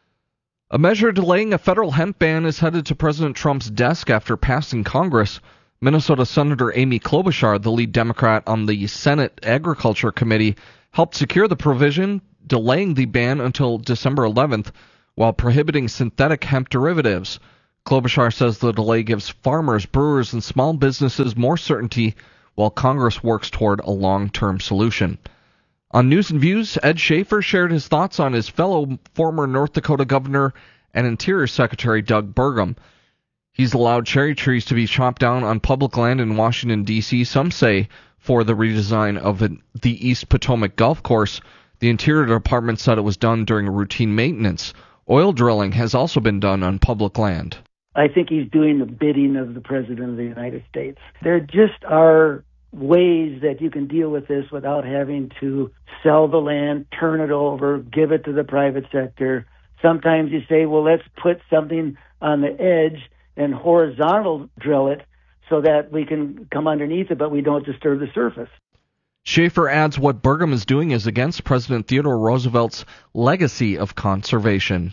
A measure delaying a federal hemp ban is headed to President Trump's desk after passing Congress. Minnesota Senator Amy Klobuchar, the lead Democrat on the Senate Agriculture Committee, helped secure the provision, delaying the ban until December eleventh, while prohibiting synthetic hemp derivatives. Klobuchar says the delay gives farmers, brewers, and small businesses more certainty while Congress works toward a long-term solution. On News and Views, Ed Schaefer shared his thoughts on his fellow former North Dakota Governor and Interior Secretary Doug Burgum. He's allowed cherry trees to be chopped down on public land in Washington, D C, some say, for the redesign of the East Potomac Golf Course. The Interior Department said it was done during routine maintenance. Oil drilling has also been done on public land. I think he's doing the bidding of the President of the United States. There just are ways that you can deal with this without having to sell the land, turn it over, give it to the private sector. Sometimes you say, well, let's put something on the edge and horizontal drill it so that we can come underneath it, but we don't disturb the surface. Schaefer adds what Burgum is doing is against President Theodore Roosevelt's legacy of conservation.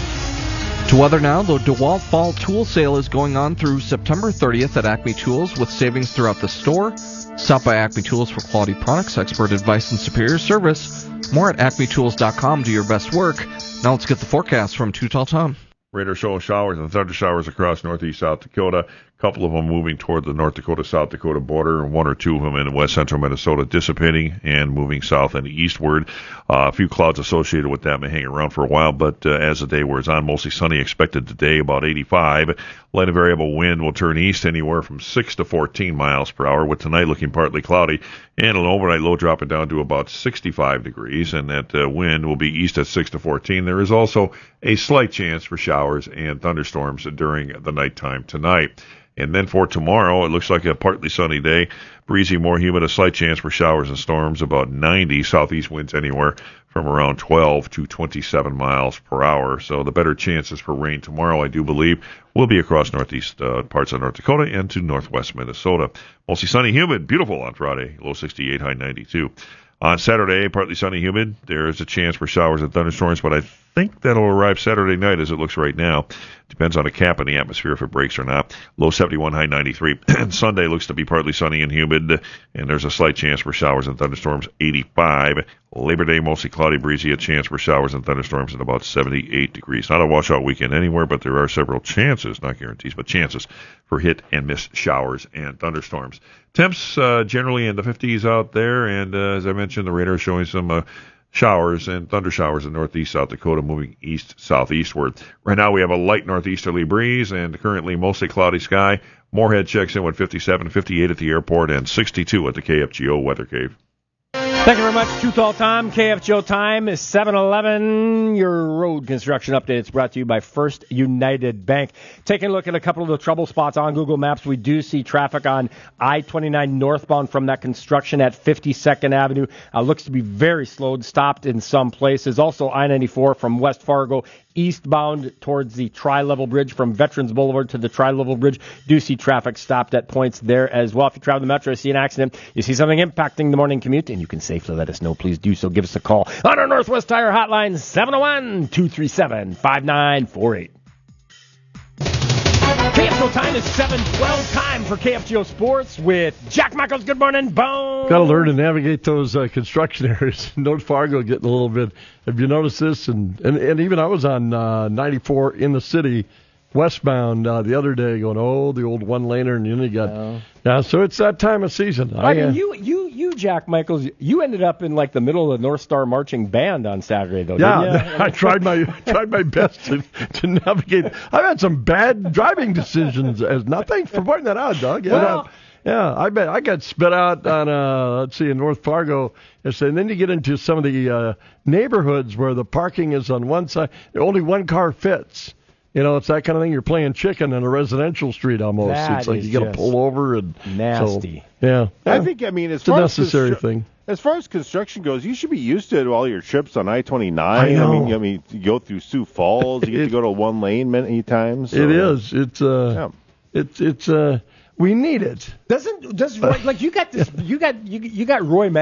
To weather now, the DeWalt Fall Tool Sale is going on through September thirtieth at Acme Tools with savings throughout the store. Stop by Acme Tools for quality products, expert advice, and superior service. More at acme tools dot com. Do your best work. Now let's get the forecast from Too Tall Tom. Radar show showers and thunder showers across northeast South Dakota. A couple of them moving toward the North Dakota-South Dakota border, and one or two of them in west central Minnesota dissipating and moving south and eastward. Uh, a few clouds associated with that may hang around for a while, but uh, as the day wears on, mostly sunny expected today, about eighty-five. Light and variable wind will turn east anywhere from six to fourteen miles per hour, with tonight looking partly cloudy, and an overnight low dropping down to about sixty-five degrees, and that uh, wind will be east at six to fourteen. There is also a slight chance for showers and thunderstorms during the nighttime tonight. And then for tomorrow, it looks like a partly sunny day, breezy, more humid, a slight chance for showers and storms, about ninety, southeast winds anywhere from around twelve to twenty-seven miles per hour. So the better chances for rain tomorrow, I do believe, will be across northeast uh, parts of North Dakota and to northwest Minnesota. Mostly sunny, humid, beautiful on Friday, low sixty-eight, high ninety-two. On Saturday, partly sunny, humid. There is a chance for showers and thunderstorms, but I think that'll arrive Saturday night as it looks right now. Depends on a cap in the atmosphere if it breaks or not. Low seventy-one, high ninety-three. And Sunday looks to be partly sunny and humid, and there's a slight chance for showers and thunderstorms, eighty-five. Labor Day, mostly cloudy, breezy, a chance for showers and thunderstorms at about seventy-eight degrees. Not a washout weekend anywhere, but there are several chances, not guarantees, but chances for hit and miss showers and thunderstorms. Temps uh, generally in the fifties out there, and uh, as I mentioned, the radar is showing some uh, showers and thunder showers in northeast South Dakota, moving east southeastward. Right now we have a light northeasterly breeze and currently mostly cloudy sky. Moorhead checks in with fifty-seven, fifty-eight at the airport, and sixty-two at the K F G O Weather Cave. Thank you very much. Too Tall Tom, K F G O time is seven eleven. Your road construction update is brought to you by First United Bank. Taking a look at a couple of the trouble spots on Google Maps, we do see traffic on I twenty-nine northbound from that construction at fifty-second Avenue. Uh, looks to be very slowed, stopped in some places. Also I ninety-four from West Fargo eastbound towards the Tri-Level Bridge from Veterans Boulevard to the Tri-Level Bridge. Do see traffic stopped at points there as well. If you travel the metro, you see an accident, you see something impacting the morning commute, and you can safely let us know, please do so. Give us a call on our Northwest Tire hotline, seven oh one, two three seven, five nine four eight. K F G O time is seven twelve. Time for K F G O Sports with Jack Michaels. Good morning, Bone. Got to learn to navigate those uh, construction areas. North Fargo getting a little bit. Have you noticed this? And and, and even I was on uh, ninety-four in the city, westbound uh, the other day, going, oh, the old one-laner, and then you got. No. Yeah, so it's that time of season. I, I mean, uh, you, you, you, Jack Michaels, you ended up in like the middle of the North Star Marching Band on Saturday, though. Yeah, didn't you? I tried my tried my best to, to navigate. I've had some bad driving decisions. As no, thanks for pointing that out, Doug. Yeah, well, yeah, I bet I got spit out on uh, let's see, in North Fargo. And then you get into some of the uh, neighborhoods where the parking is on one side, only one car fits. You know, it's that kind of thing. You're playing chicken in a residential street almost. That it's like is you got to pull over and nasty. So, yeah, I yeah. think I mean as it's far a necessary as constru- thing. As far as construction goes, you should be used to all your trips on I twenty-nine. I know. I mean, I mean, you go through Sioux Falls. You get it, to go to one lane many times. So. It is. It's uh, yeah. it's it's uh, we need it. Doesn't does like you got this? You got you you got Roy Mav.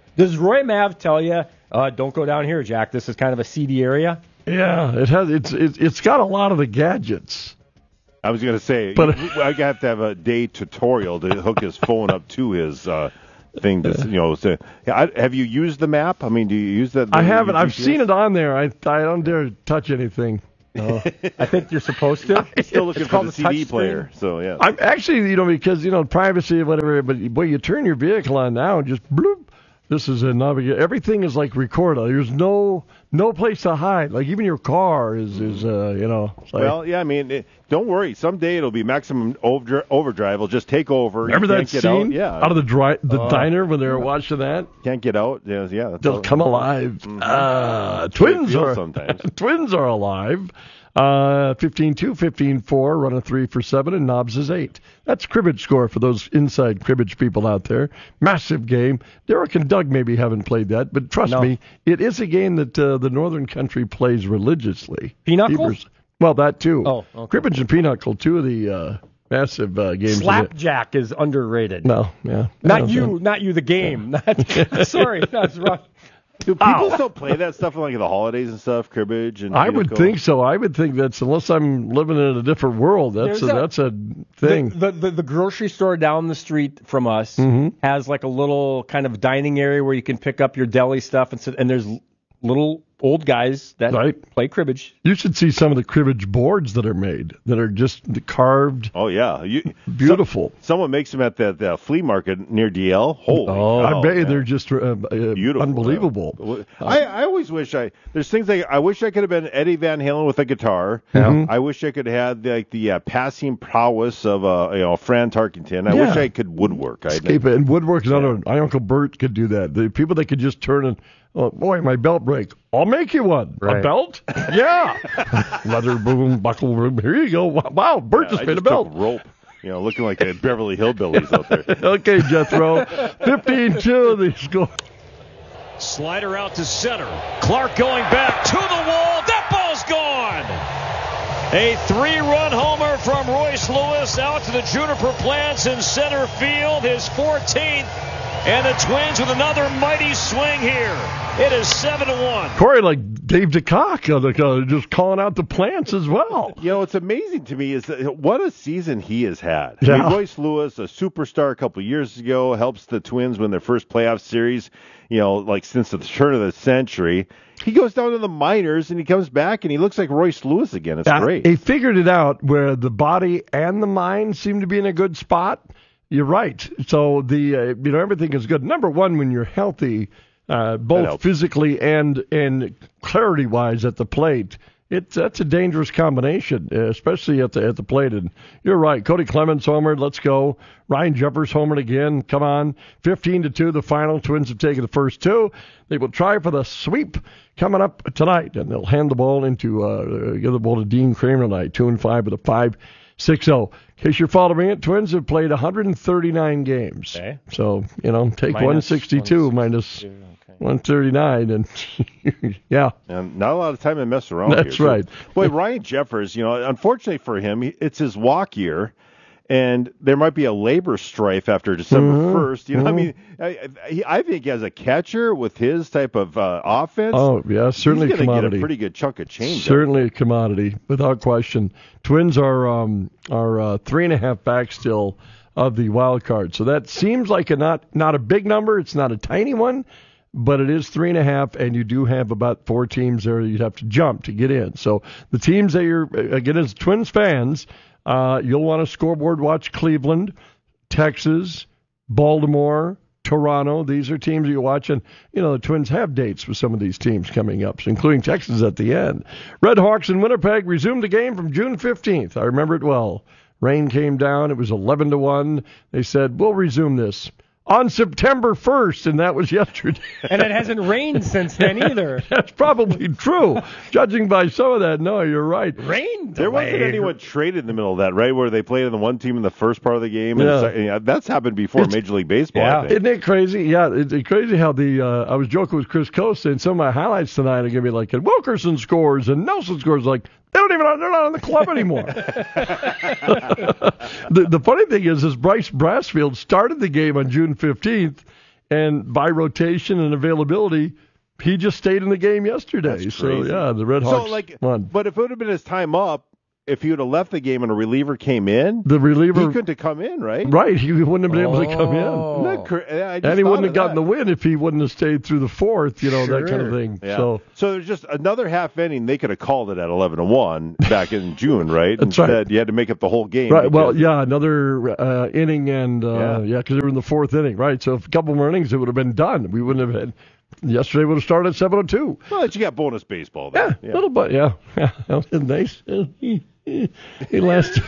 Does Roy Mav tell you, uh, don't go down here, Jack? This is kind of a seedy area? Yeah, it has. It's it, it's got a lot of the gadgets. I was going to say, But- I have to have a day tutorial to hook his phone up to his uh, thing. To, you know, say, yeah, I, have you used the map? I mean, do you use that? I haven't. I've seen it on there. I I don't dare touch anything. Oh, I think you're supposed to. I'm still looking It's for called the a C D touch player. screen. So yeah, I'm actually, you know, because you know privacy and whatever. But boy, you turn your vehicle on now and just bloop. This is a navigate. Everything is like recorded. There's no no place to hide. Like even your car is is uh you know. It's like, well, yeah. I mean, it, don't worry. Someday it'll be maximum over, overdrive. It'll just take over. remember you that can't get scene out. Yeah, out of the dri- the Oh. diner when they were watching that? Can't get out. Yeah, yeah. That's They'll all- come alive. Mhm. Uh, That's the way it twins feels are sometimes. twins are alive. Uh, fifteen two, fifteen four, run a three for seven, and Knobs is eight. That's cribbage score for those inside cribbage people out there. Massive game. Derek and Doug maybe haven't played that, but trust No. me, it is a game that uh, the Northern Country plays religiously. Pinochle? Hebrews- Well, that too. Oh, okay. Cribbage and Pinochle, two of the uh, massive uh, games. in it. Slapjack is underrated. No, yeah. I Not don't you, know. not you, the game. Not, sorry, that's wrong. Do people Ow. still play that stuff like the holidays and stuff, cribbage and? I would Pinochle? think so. I would think that's unless I'm living in a different world. That's a, There's a- that's a thing. The, the, the, the grocery store down the street from us Mhm. has like a little kind of dining area where you can pick up your deli stuff and sit, and there's little old guys that Right. play cribbage. You should see some of the cribbage boards that are made that are just carved, Oh yeah, you, beautiful. someone makes them at the, the flea market near D L. Holy oh, cow, I bet you man. they're just uh, uh, Beautiful, unbelievable. I, I always wish I there's things like I wish I could have been Eddie Van Halen with a guitar. Mhm. I wish I could have had like the uh, passing prowess of uh, you know Fran Tarkenton. I Yeah. wish I could woodwork. I Escape it. And woodwork is not. My Uncle Bert could do that. The people that could just turn and, oh, boy, my belt break. I'll make you one. A Right. belt? Yeah. Leather boom, buckle boom. Here you go. Wow, Bert Yeah, just I made a just belt. took rope. You know, looking like the Beverly Hillbillies out there. Okay, Jethro. fifteen two, the score. Slider out to center. Clark going back to the wall. That ball's gone. A three-run homer from Royce Lewis out to the Juniper Plants in center field, his fourteenth. And the Twins with another mighty swing here. It is seven to one. Corey, like Dave DeCock, uh, like, uh, just calling out the Plants as well. You know, what's amazing to me is that what a season he has had. I Yeah. mean, Royce Lewis, a superstar a couple of years ago, helps the Twins win their first playoff series, you know, like since the turn of the century. He goes down to the minors and he comes back and he looks like Royce Lewis again. It's Uh, great. He figured it out where the body and the mind seem to be in a good spot. You're right. So the uh, you know everything is good. Number one, when you're healthy, uh, both helps. physically and and clarity wise at the plate, it's that's a dangerous combination, uh, especially at the at the plate. And you're right. Cody Clemens homered. Let's go. Ryan Jeffers homered again. Come on. fifteen to two. The final. Twins have taken the first two. They will try for the sweep coming up tonight, and they'll hand the ball into uh, give the ball to Dean Kramer tonight. Two and five with a five. six oh. In case you're following it, Twins have played one hundred thirty-nine games. Okay. So, you know, take Minus one sixty-two minus one thirty-nine, and yeah. And not a lot of time to mess around That's here. right. Boy, Ryan Jeffers, you know, unfortunately for him, he- it's his walk year. And there might be a labor strife after December Mhm, first. You know, I mhm. mean, I, I, I think as a catcher with his type of uh, offense, Oh, yeah, certainly he's going to get commodity. a pretty good chunk of change. Certainly a commodity, without question. Twins are um, are uh, three and a half back still of the wild card, so that seems like a not not a big number. It's not a tiny one, but it is three and a half, and you do have about four teams there you'd have to jump to get in. So the teams that you're again as Twins fans, uh, you'll want to scoreboard watch Cleveland, Texas, Baltimore, Toronto. These are teams you watch, and you know the Twins have dates with some of these teams coming up, including Texas at the end. Red Hawks in Winnipeg resumed the game from June fifteenth. I remember it well. Rain came down. It was eleven to one. They said, we'll resume this on September first, and that was yesterday. And it hasn't rained since then either. That's probably true. Judging by some of that, no, you're right. Rain There wasn't delay. anyone traded in the middle of that, right? Where they played in the one team in the first part of the game. And Yeah. the second- yeah, that's happened before It's- Major League Baseball. I think. Isn't it crazy? Yeah, it's it's crazy how the uh, I was joking with Chris Coast saying some of my highlights tonight are going to be like, and Wilkerson scores and Nelson scores. Like they don't even they're not in the club anymore. the the funny thing is, is Bryce Brassfield started the game on June fifteenth, and by rotation and availability, he just stayed in the game yesterday. That's so, crazy. yeah, the Red Hawks so, like, won. But if it would have been his time up, if he would have left the game and a reliever came in, the reliever he couldn't have come in, right? Right, he wouldn't have been able to come in. Isn't that cra- I just And he thought wouldn't of have gotten that. the win if he wouldn't have stayed through the fourth, you know, that kind of Sure. thing. Yeah. So so there's just another half inning. They could have called it at eleven to one back in June, right? That's right. Instead, you had to make up the whole game. Right. Well, because- yeah, another uh, inning and uh, yeah, because they were in the fourth inning, right? So if a couple more innings, it would have been done. We wouldn't have had. Yesterday would have started at seven oh two. Well, you got bonus baseball there. Yeah, a little bit. Yeah, yeah, that was nice. He, he, he lasted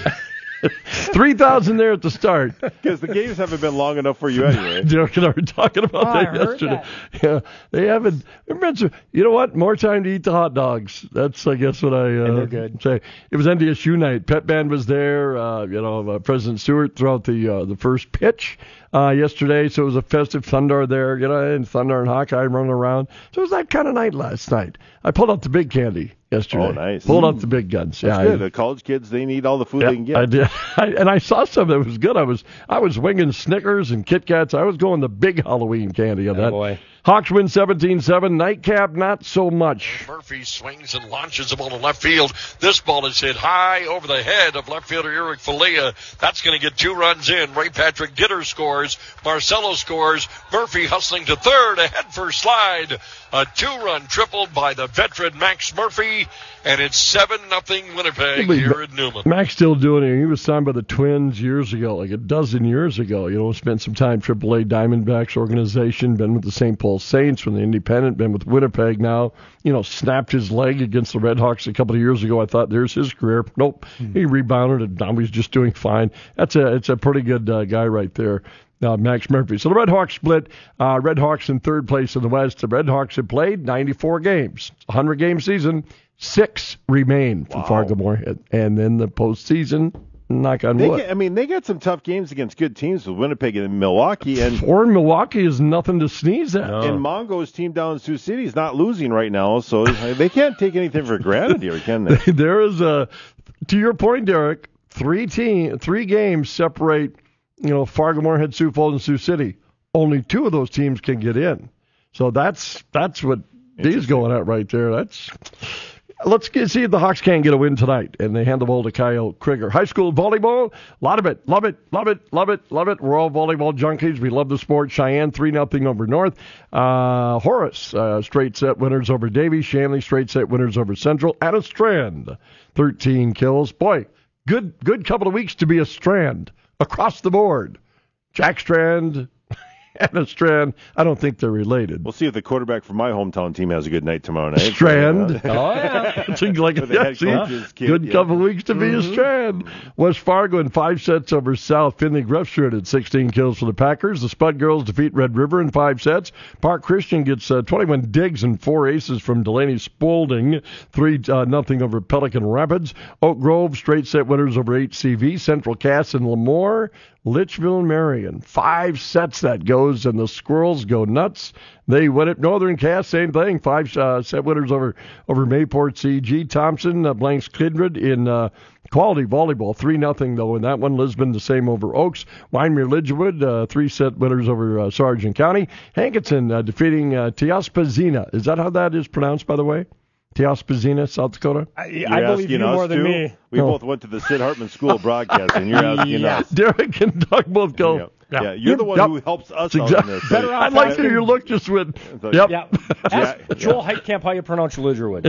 three thousand there at the start. Because the games haven't been long enough for you anyway. Derek and I were talking about Oh, I that heard yesterday. Yeah, they haven't. Remember, you know what? More time to eat the hot dogs. That's, I guess, what I uh, they're good. say. It was N D S U night. Pet Band was there. Uh, you know, uh, President Stewart throughout the uh, the first pitch uh, yesterday. So it was a festive Thunder there. You know, and Thunder and Hawkeye running around. So it was that kind of night last night. I pulled out the big candy yesterday. Oh, nice. Pulled out the big guns. That's yeah, good. I, The college kids, they need all the food yeah, they can get. I did, I, and I saw some that was good. I was I was winging Snickers and Kit Kats. I was going the big Halloween candy on that. boy. Hawks win seventeen seven. Nightcap, not so much. Murphy swings and launches the ball to left field. This ball is hit high over the head of left fielder Eric Falea. That's going to get two runs in. Ray Patrick Gitter scores. Marcelo scores. Murphy hustling to third. A head first slide. A two-run triple by the veteran Max Murphy. And it's seven nothing Winnipeg here at Newman. Mac's still doing it. He was signed by the Twins years ago, like a dozen years ago. You know, spent some time triple A Diamondbacks organization, been with the Saint Paul Saints from the Independent, been with Winnipeg now. You know, snapped his leg against the Red Hawks a couple of years ago. I thought there's his career. Nope, mm-hmm. He rebounded and now he's just doing fine. That's a it's a pretty good uh, guy right there. Uh, Max Murphy. So the Red Hawks split. Uh, Red Hawks in third place in the West. The Red Hawks have played ninety-four games, one hundred game season. Six remain from Wow. Fargo-Moorhead, and then the postseason. Knock on They wood. get, I mean, they got some tough games against good teams with Winnipeg and Milwaukee. And Four in Milwaukee is nothing to sneeze at. And Mongo's team down in Sioux City is not losing right now, so they can't take anything for granted here, can they? There is a, to your point, Derek. Three team, three games separate. You know, Fargo-Moorhead, Sioux Falls, and Sioux City. Only two of those teams can get in. So that's that's what D's going at right there. That's. Let's get, see if the Hawks can get a win tonight, and they hand the ball to Kyle Krieger. High school volleyball, a lot of it, love it, love it, love it, love it. We're all volleyball junkies. We love the sport. Cheyenne three nothing over North. Uh, Horace uh, straight set winners over Davie. Shanley straight set winners over Central. Anna Strand thirteen kills. Boy, good good couple of weeks to be a Strand across the board. Jack Strand. Anna Strand, I don't think they're related. We'll see if the quarterback from my hometown team has a good night tomorrow night. Strand. Oh, yeah. It's like With the yeah, head see, coach's kid, good yeah. couple of weeks to be Mhm. a Strand. West Fargo in five sets over South. Finley Grufstrid at sixteen kills for the Packers. The Spud Girls defeat Red River in five sets. Park Christian gets uh, twenty-one digs and four aces from Delaney Spaulding. three uh, nothing over Pelican Rapids. Oak Grove straight set winners over H C V. Central Cass and Lemoore. Litchville and Marion. Five sets that goes, and the Squirrels go nuts. They win it. Northern Cass, same thing. Five uh, set winners over over Mayport C G. Thompson, uh, Blanks Kindred in uh, quality volleyball. three nothing, though, in that one. Lisbon, the same over Oaks. Wyndmere Lidgewood, uh, three set winners over uh, Sargent County. Hankinson uh, defeating uh, Teospazina. Is that how that is pronounced, by the way? Teospazina, South Dakota? I, You're I believe you asking us more than too? me. We Oh. both went to the Sid Hartman School of Broadcasting. You're asking Yeah. us. Derek and Doug both go. Yeah, yeah. you're the one Yep. who helps us That's out exact- in this. Better off I like asking- that your look just went. like- Yep. Yeah. Yeah. Ask Joel Heitkamp how you pronounce Lidgerwood.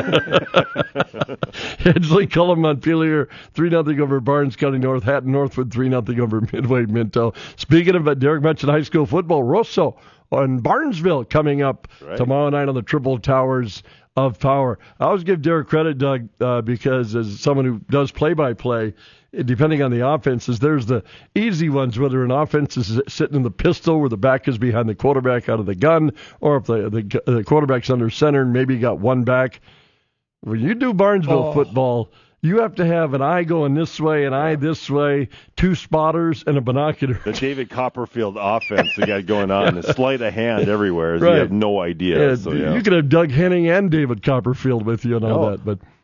Hedgley, Cullum, Montpelier, three nothing over Barnes County North. Hatton Northwood, three nothing over Midway Minto. Speaking of, uh, Derek mentioned high school football, Rosso on Barnesville coming up Right. tomorrow night on the Triple Towers of Power. I always give Derek credit, Doug, uh, because as someone who does play-by-play, depending on the offenses, there's the easy ones, whether an offense is sitting in the pistol where the back is behind the quarterback out of the gun, or if the, the, the quarterback's under center and maybe got one back. When you do Barnesville Oh. football, you have to have an eye going this way, an eye this way, two spotters, and a binocular. The David Copperfield offense they got going on, the sleight of hand everywhere. Right. You have no idea. Yeah, so, yeah. You could have Doug Henning and David Copperfield with you and all Oh. that, but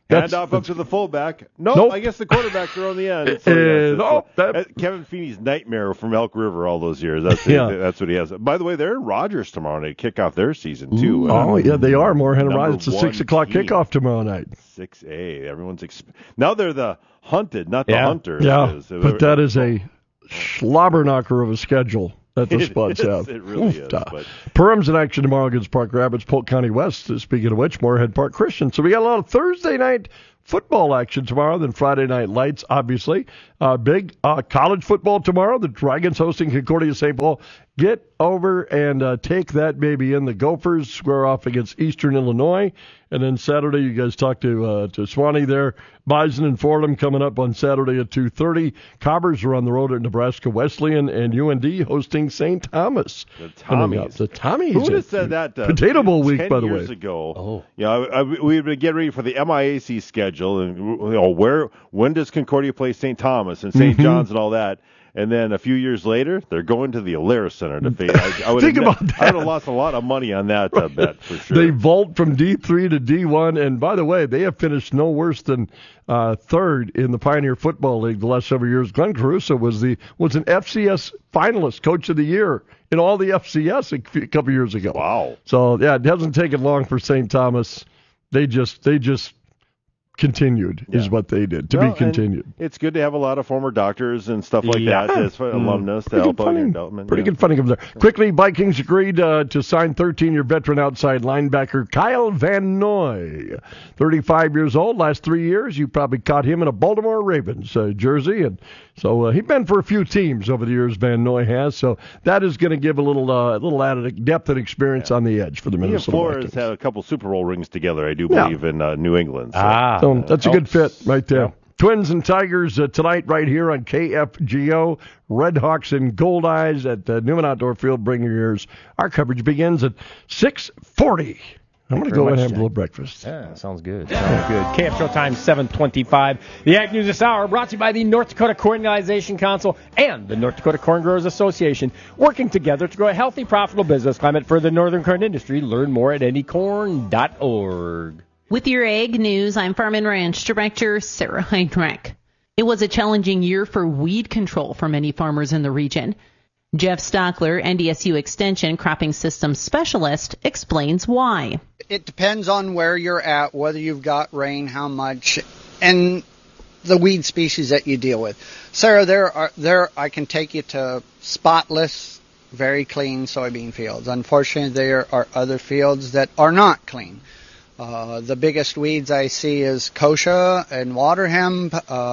Hand off up to the fullback. Nope, Nope. I guess the quarterbacks are on the end. So Uh, yes, no, that's- that- Kevin Feeney's nightmare from Elk River all those years. That's Yeah. that's what he has. By the way, they're in Rogers tomorrow night, kick off their season too. Oh, Uh, yeah, they are. Moorhead and number Rise. It's a one six o'clock team. kickoff tomorrow night. six A. Everyone's exp- now they're the hunted, not the Yeah, hunter. yeah. It is. But that is a slobber knocker of a schedule that the It Spuds is, have. it really is, uh, but- Perham's in action tomorrow against Park Rapids, Polk County West. uh, Speaking of which, Moorhead Park Christian. So we got a lot of Thursday night football action tomorrow, then Friday night lights, obviously. Uh, big uh, college football tomorrow. The Dragons hosting Concordia Saint Paul. Get over and uh, take that baby in. The Gophers square off against Eastern Illinois. And then Saturday, you guys talk to uh, to Swanee there. Bison and Fordham coming up on Saturday at two thirty. Cobbers are on the road at Nebraska Wesleyan, and U N D hosting Saint Thomas. The Coming up. Tommies. The Tommies. Who would have said that? Uh, Potato Bowl week, ten by the way. years ago. Oh. Yeah, I, I, we would get ready for the M I A C schedule, and you know, where when does Concordia play Saint Thomas and Saint Mhm. John's and all that? And then a few years later, they're going to the Alaris Center to face. I, I would Think have, about I would have lost a lot of money on that uh, bet for sure. They vault from D three to D one, and by the way, they have finished no worse than uh, third in the Pioneer Football League the last several years. Glenn Caruso was the was an F C S finalist, Coach of the Year in all the F C S a few- couple years ago. Wow! So yeah, it hasn't taken long for Saint Thomas. They just they just continued is Yeah. what they did to Well, be continued. and it's good to have a lot of former doctors and stuff like Yeah. that as Mm. alumnus to Pretty help good out your funding. development. Pretty yeah. good funding over there. Quickly, Vikings agreed uh, to sign thirteen-year veteran outside linebacker Kyle Van Noy. thirty-five years old, last three years. You probably caught him in a Baltimore Ravens uh, jersey. And so uh, he's been for a few teams over the years, Van Noy has. So that is going to give a little uh, little added depth and experience on the edge for the He and Minnesota Flores Vikings. had a couple Super Bowl rings together, I do Yeah. believe, in uh, New England. So. Ah. So that's a good helps. fit right there. Twins and Tigers uh, tonight right here on K F G O. Red Hawks and Gold Eyes at the Newman Outdoor Field. Bring your ears. Our coverage begins at six forty. I'm going to Very go and much, have a Jack. little breakfast. Yeah, sounds good. Sounds good. K F Show time, seven twenty-five. The Ag News this hour brought to you by the North Dakota Cornization Council and the North Dakota Corn Growers Association, working together to grow a healthy, profitable business climate for the northern corn industry. Learn more at any corn dot org. With your Ag News, I'm Farm and Ranch Director Sarah Heinrich. It was a challenging year for weed control for many farmers in the region. Jeff Stockler, N D S U Extension Cropping Systems Specialist, explains why. It depends on where you're at, whether you've got rain, how much, and the weed species that you deal with. Sarah, there are there I can take you to spotless, very clean soybean fields. Unfortunately, there are other fields that are not clean. Uh, the biggest weeds I see is kochia and water hemp,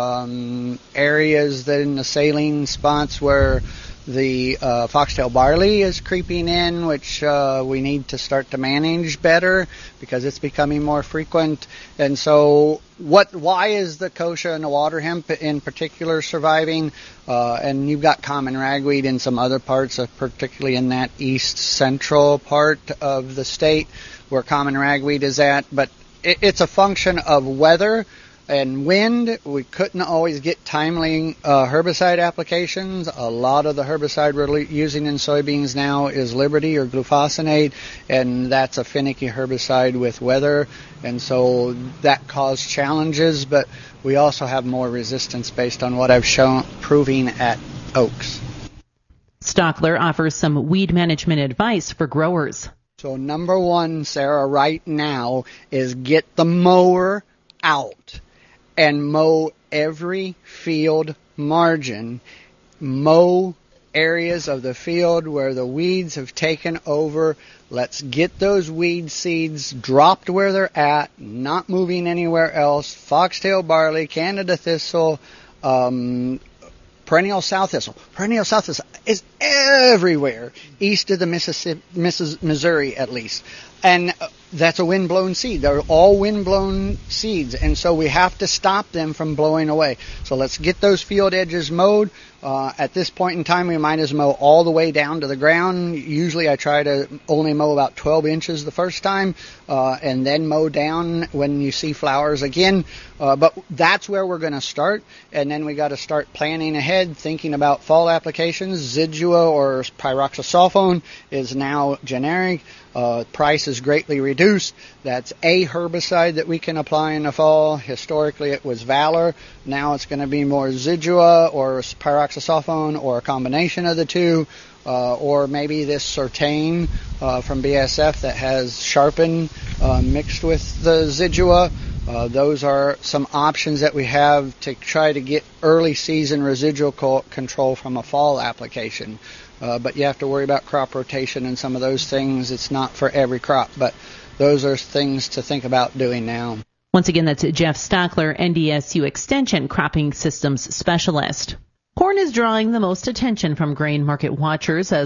um, areas that in the saline spots where the uh, foxtail barley is creeping in, which uh, we need to start to manage better because it's becoming more frequent. And so, what? Why is the kochia and the water hemp in particular surviving? Uh, and you've got common ragweed in some other parts, of, particularly in that east central part of the state where common ragweed is at. But it, it's a function of weather and wind. We couldn't always get timely uh, herbicide applications. A lot of the herbicide we're using in soybeans now is Liberty or glufosinate, and that's a finicky herbicide with weather, and so that caused challenges. But we also have more resistance based on what I've shown proving at oaks. Stockler offers some weed management advice for growers. So number one, Sarah, right now is get the mower out and mow every field margin. Mow areas of the field where the weeds have taken over. Let's get those weed seeds dropped where they're at, not moving anywhere else. Foxtail barley, Canada thistle, um, perennial south thistle. Perennial south thistle is everywhere east of the Mississippi, Missouri at least. And that's a wind-blown seed. They're all wind-blown seeds, and so we have to stop them from blowing away. So let's get those field edges mowed. Uh, at this point in time, we might as well mow all the way down to the ground. Usually I try to only mow about twelve inches the first time, uh, and then mow down when you see flowers again. Uh, but that's where we're going to start, and then we got to start planning ahead, thinking about fall applications. Zidua or pyroxasulfone is now generic. Uh, price is greatly reduced. That's a herbicide that we can apply in the fall. Historically, it was Valor. Now it's going to be more Zidua or pyroxasulfone or a combination of the two, uh, or maybe this Certain uh, from B S F that has Sharpen uh, mixed with the Zidua. Uh, those are some options that we have to try to get early season residual co- control from a fall application. Uh, but you have to worry about crop rotation and some of those things. It's not for every crop, but those are things to think about doing now. Once again, that's Jeff Stockler, N D S U Extension Cropping Systems Specialist. Corn is drawing the most attention from grain market watchers as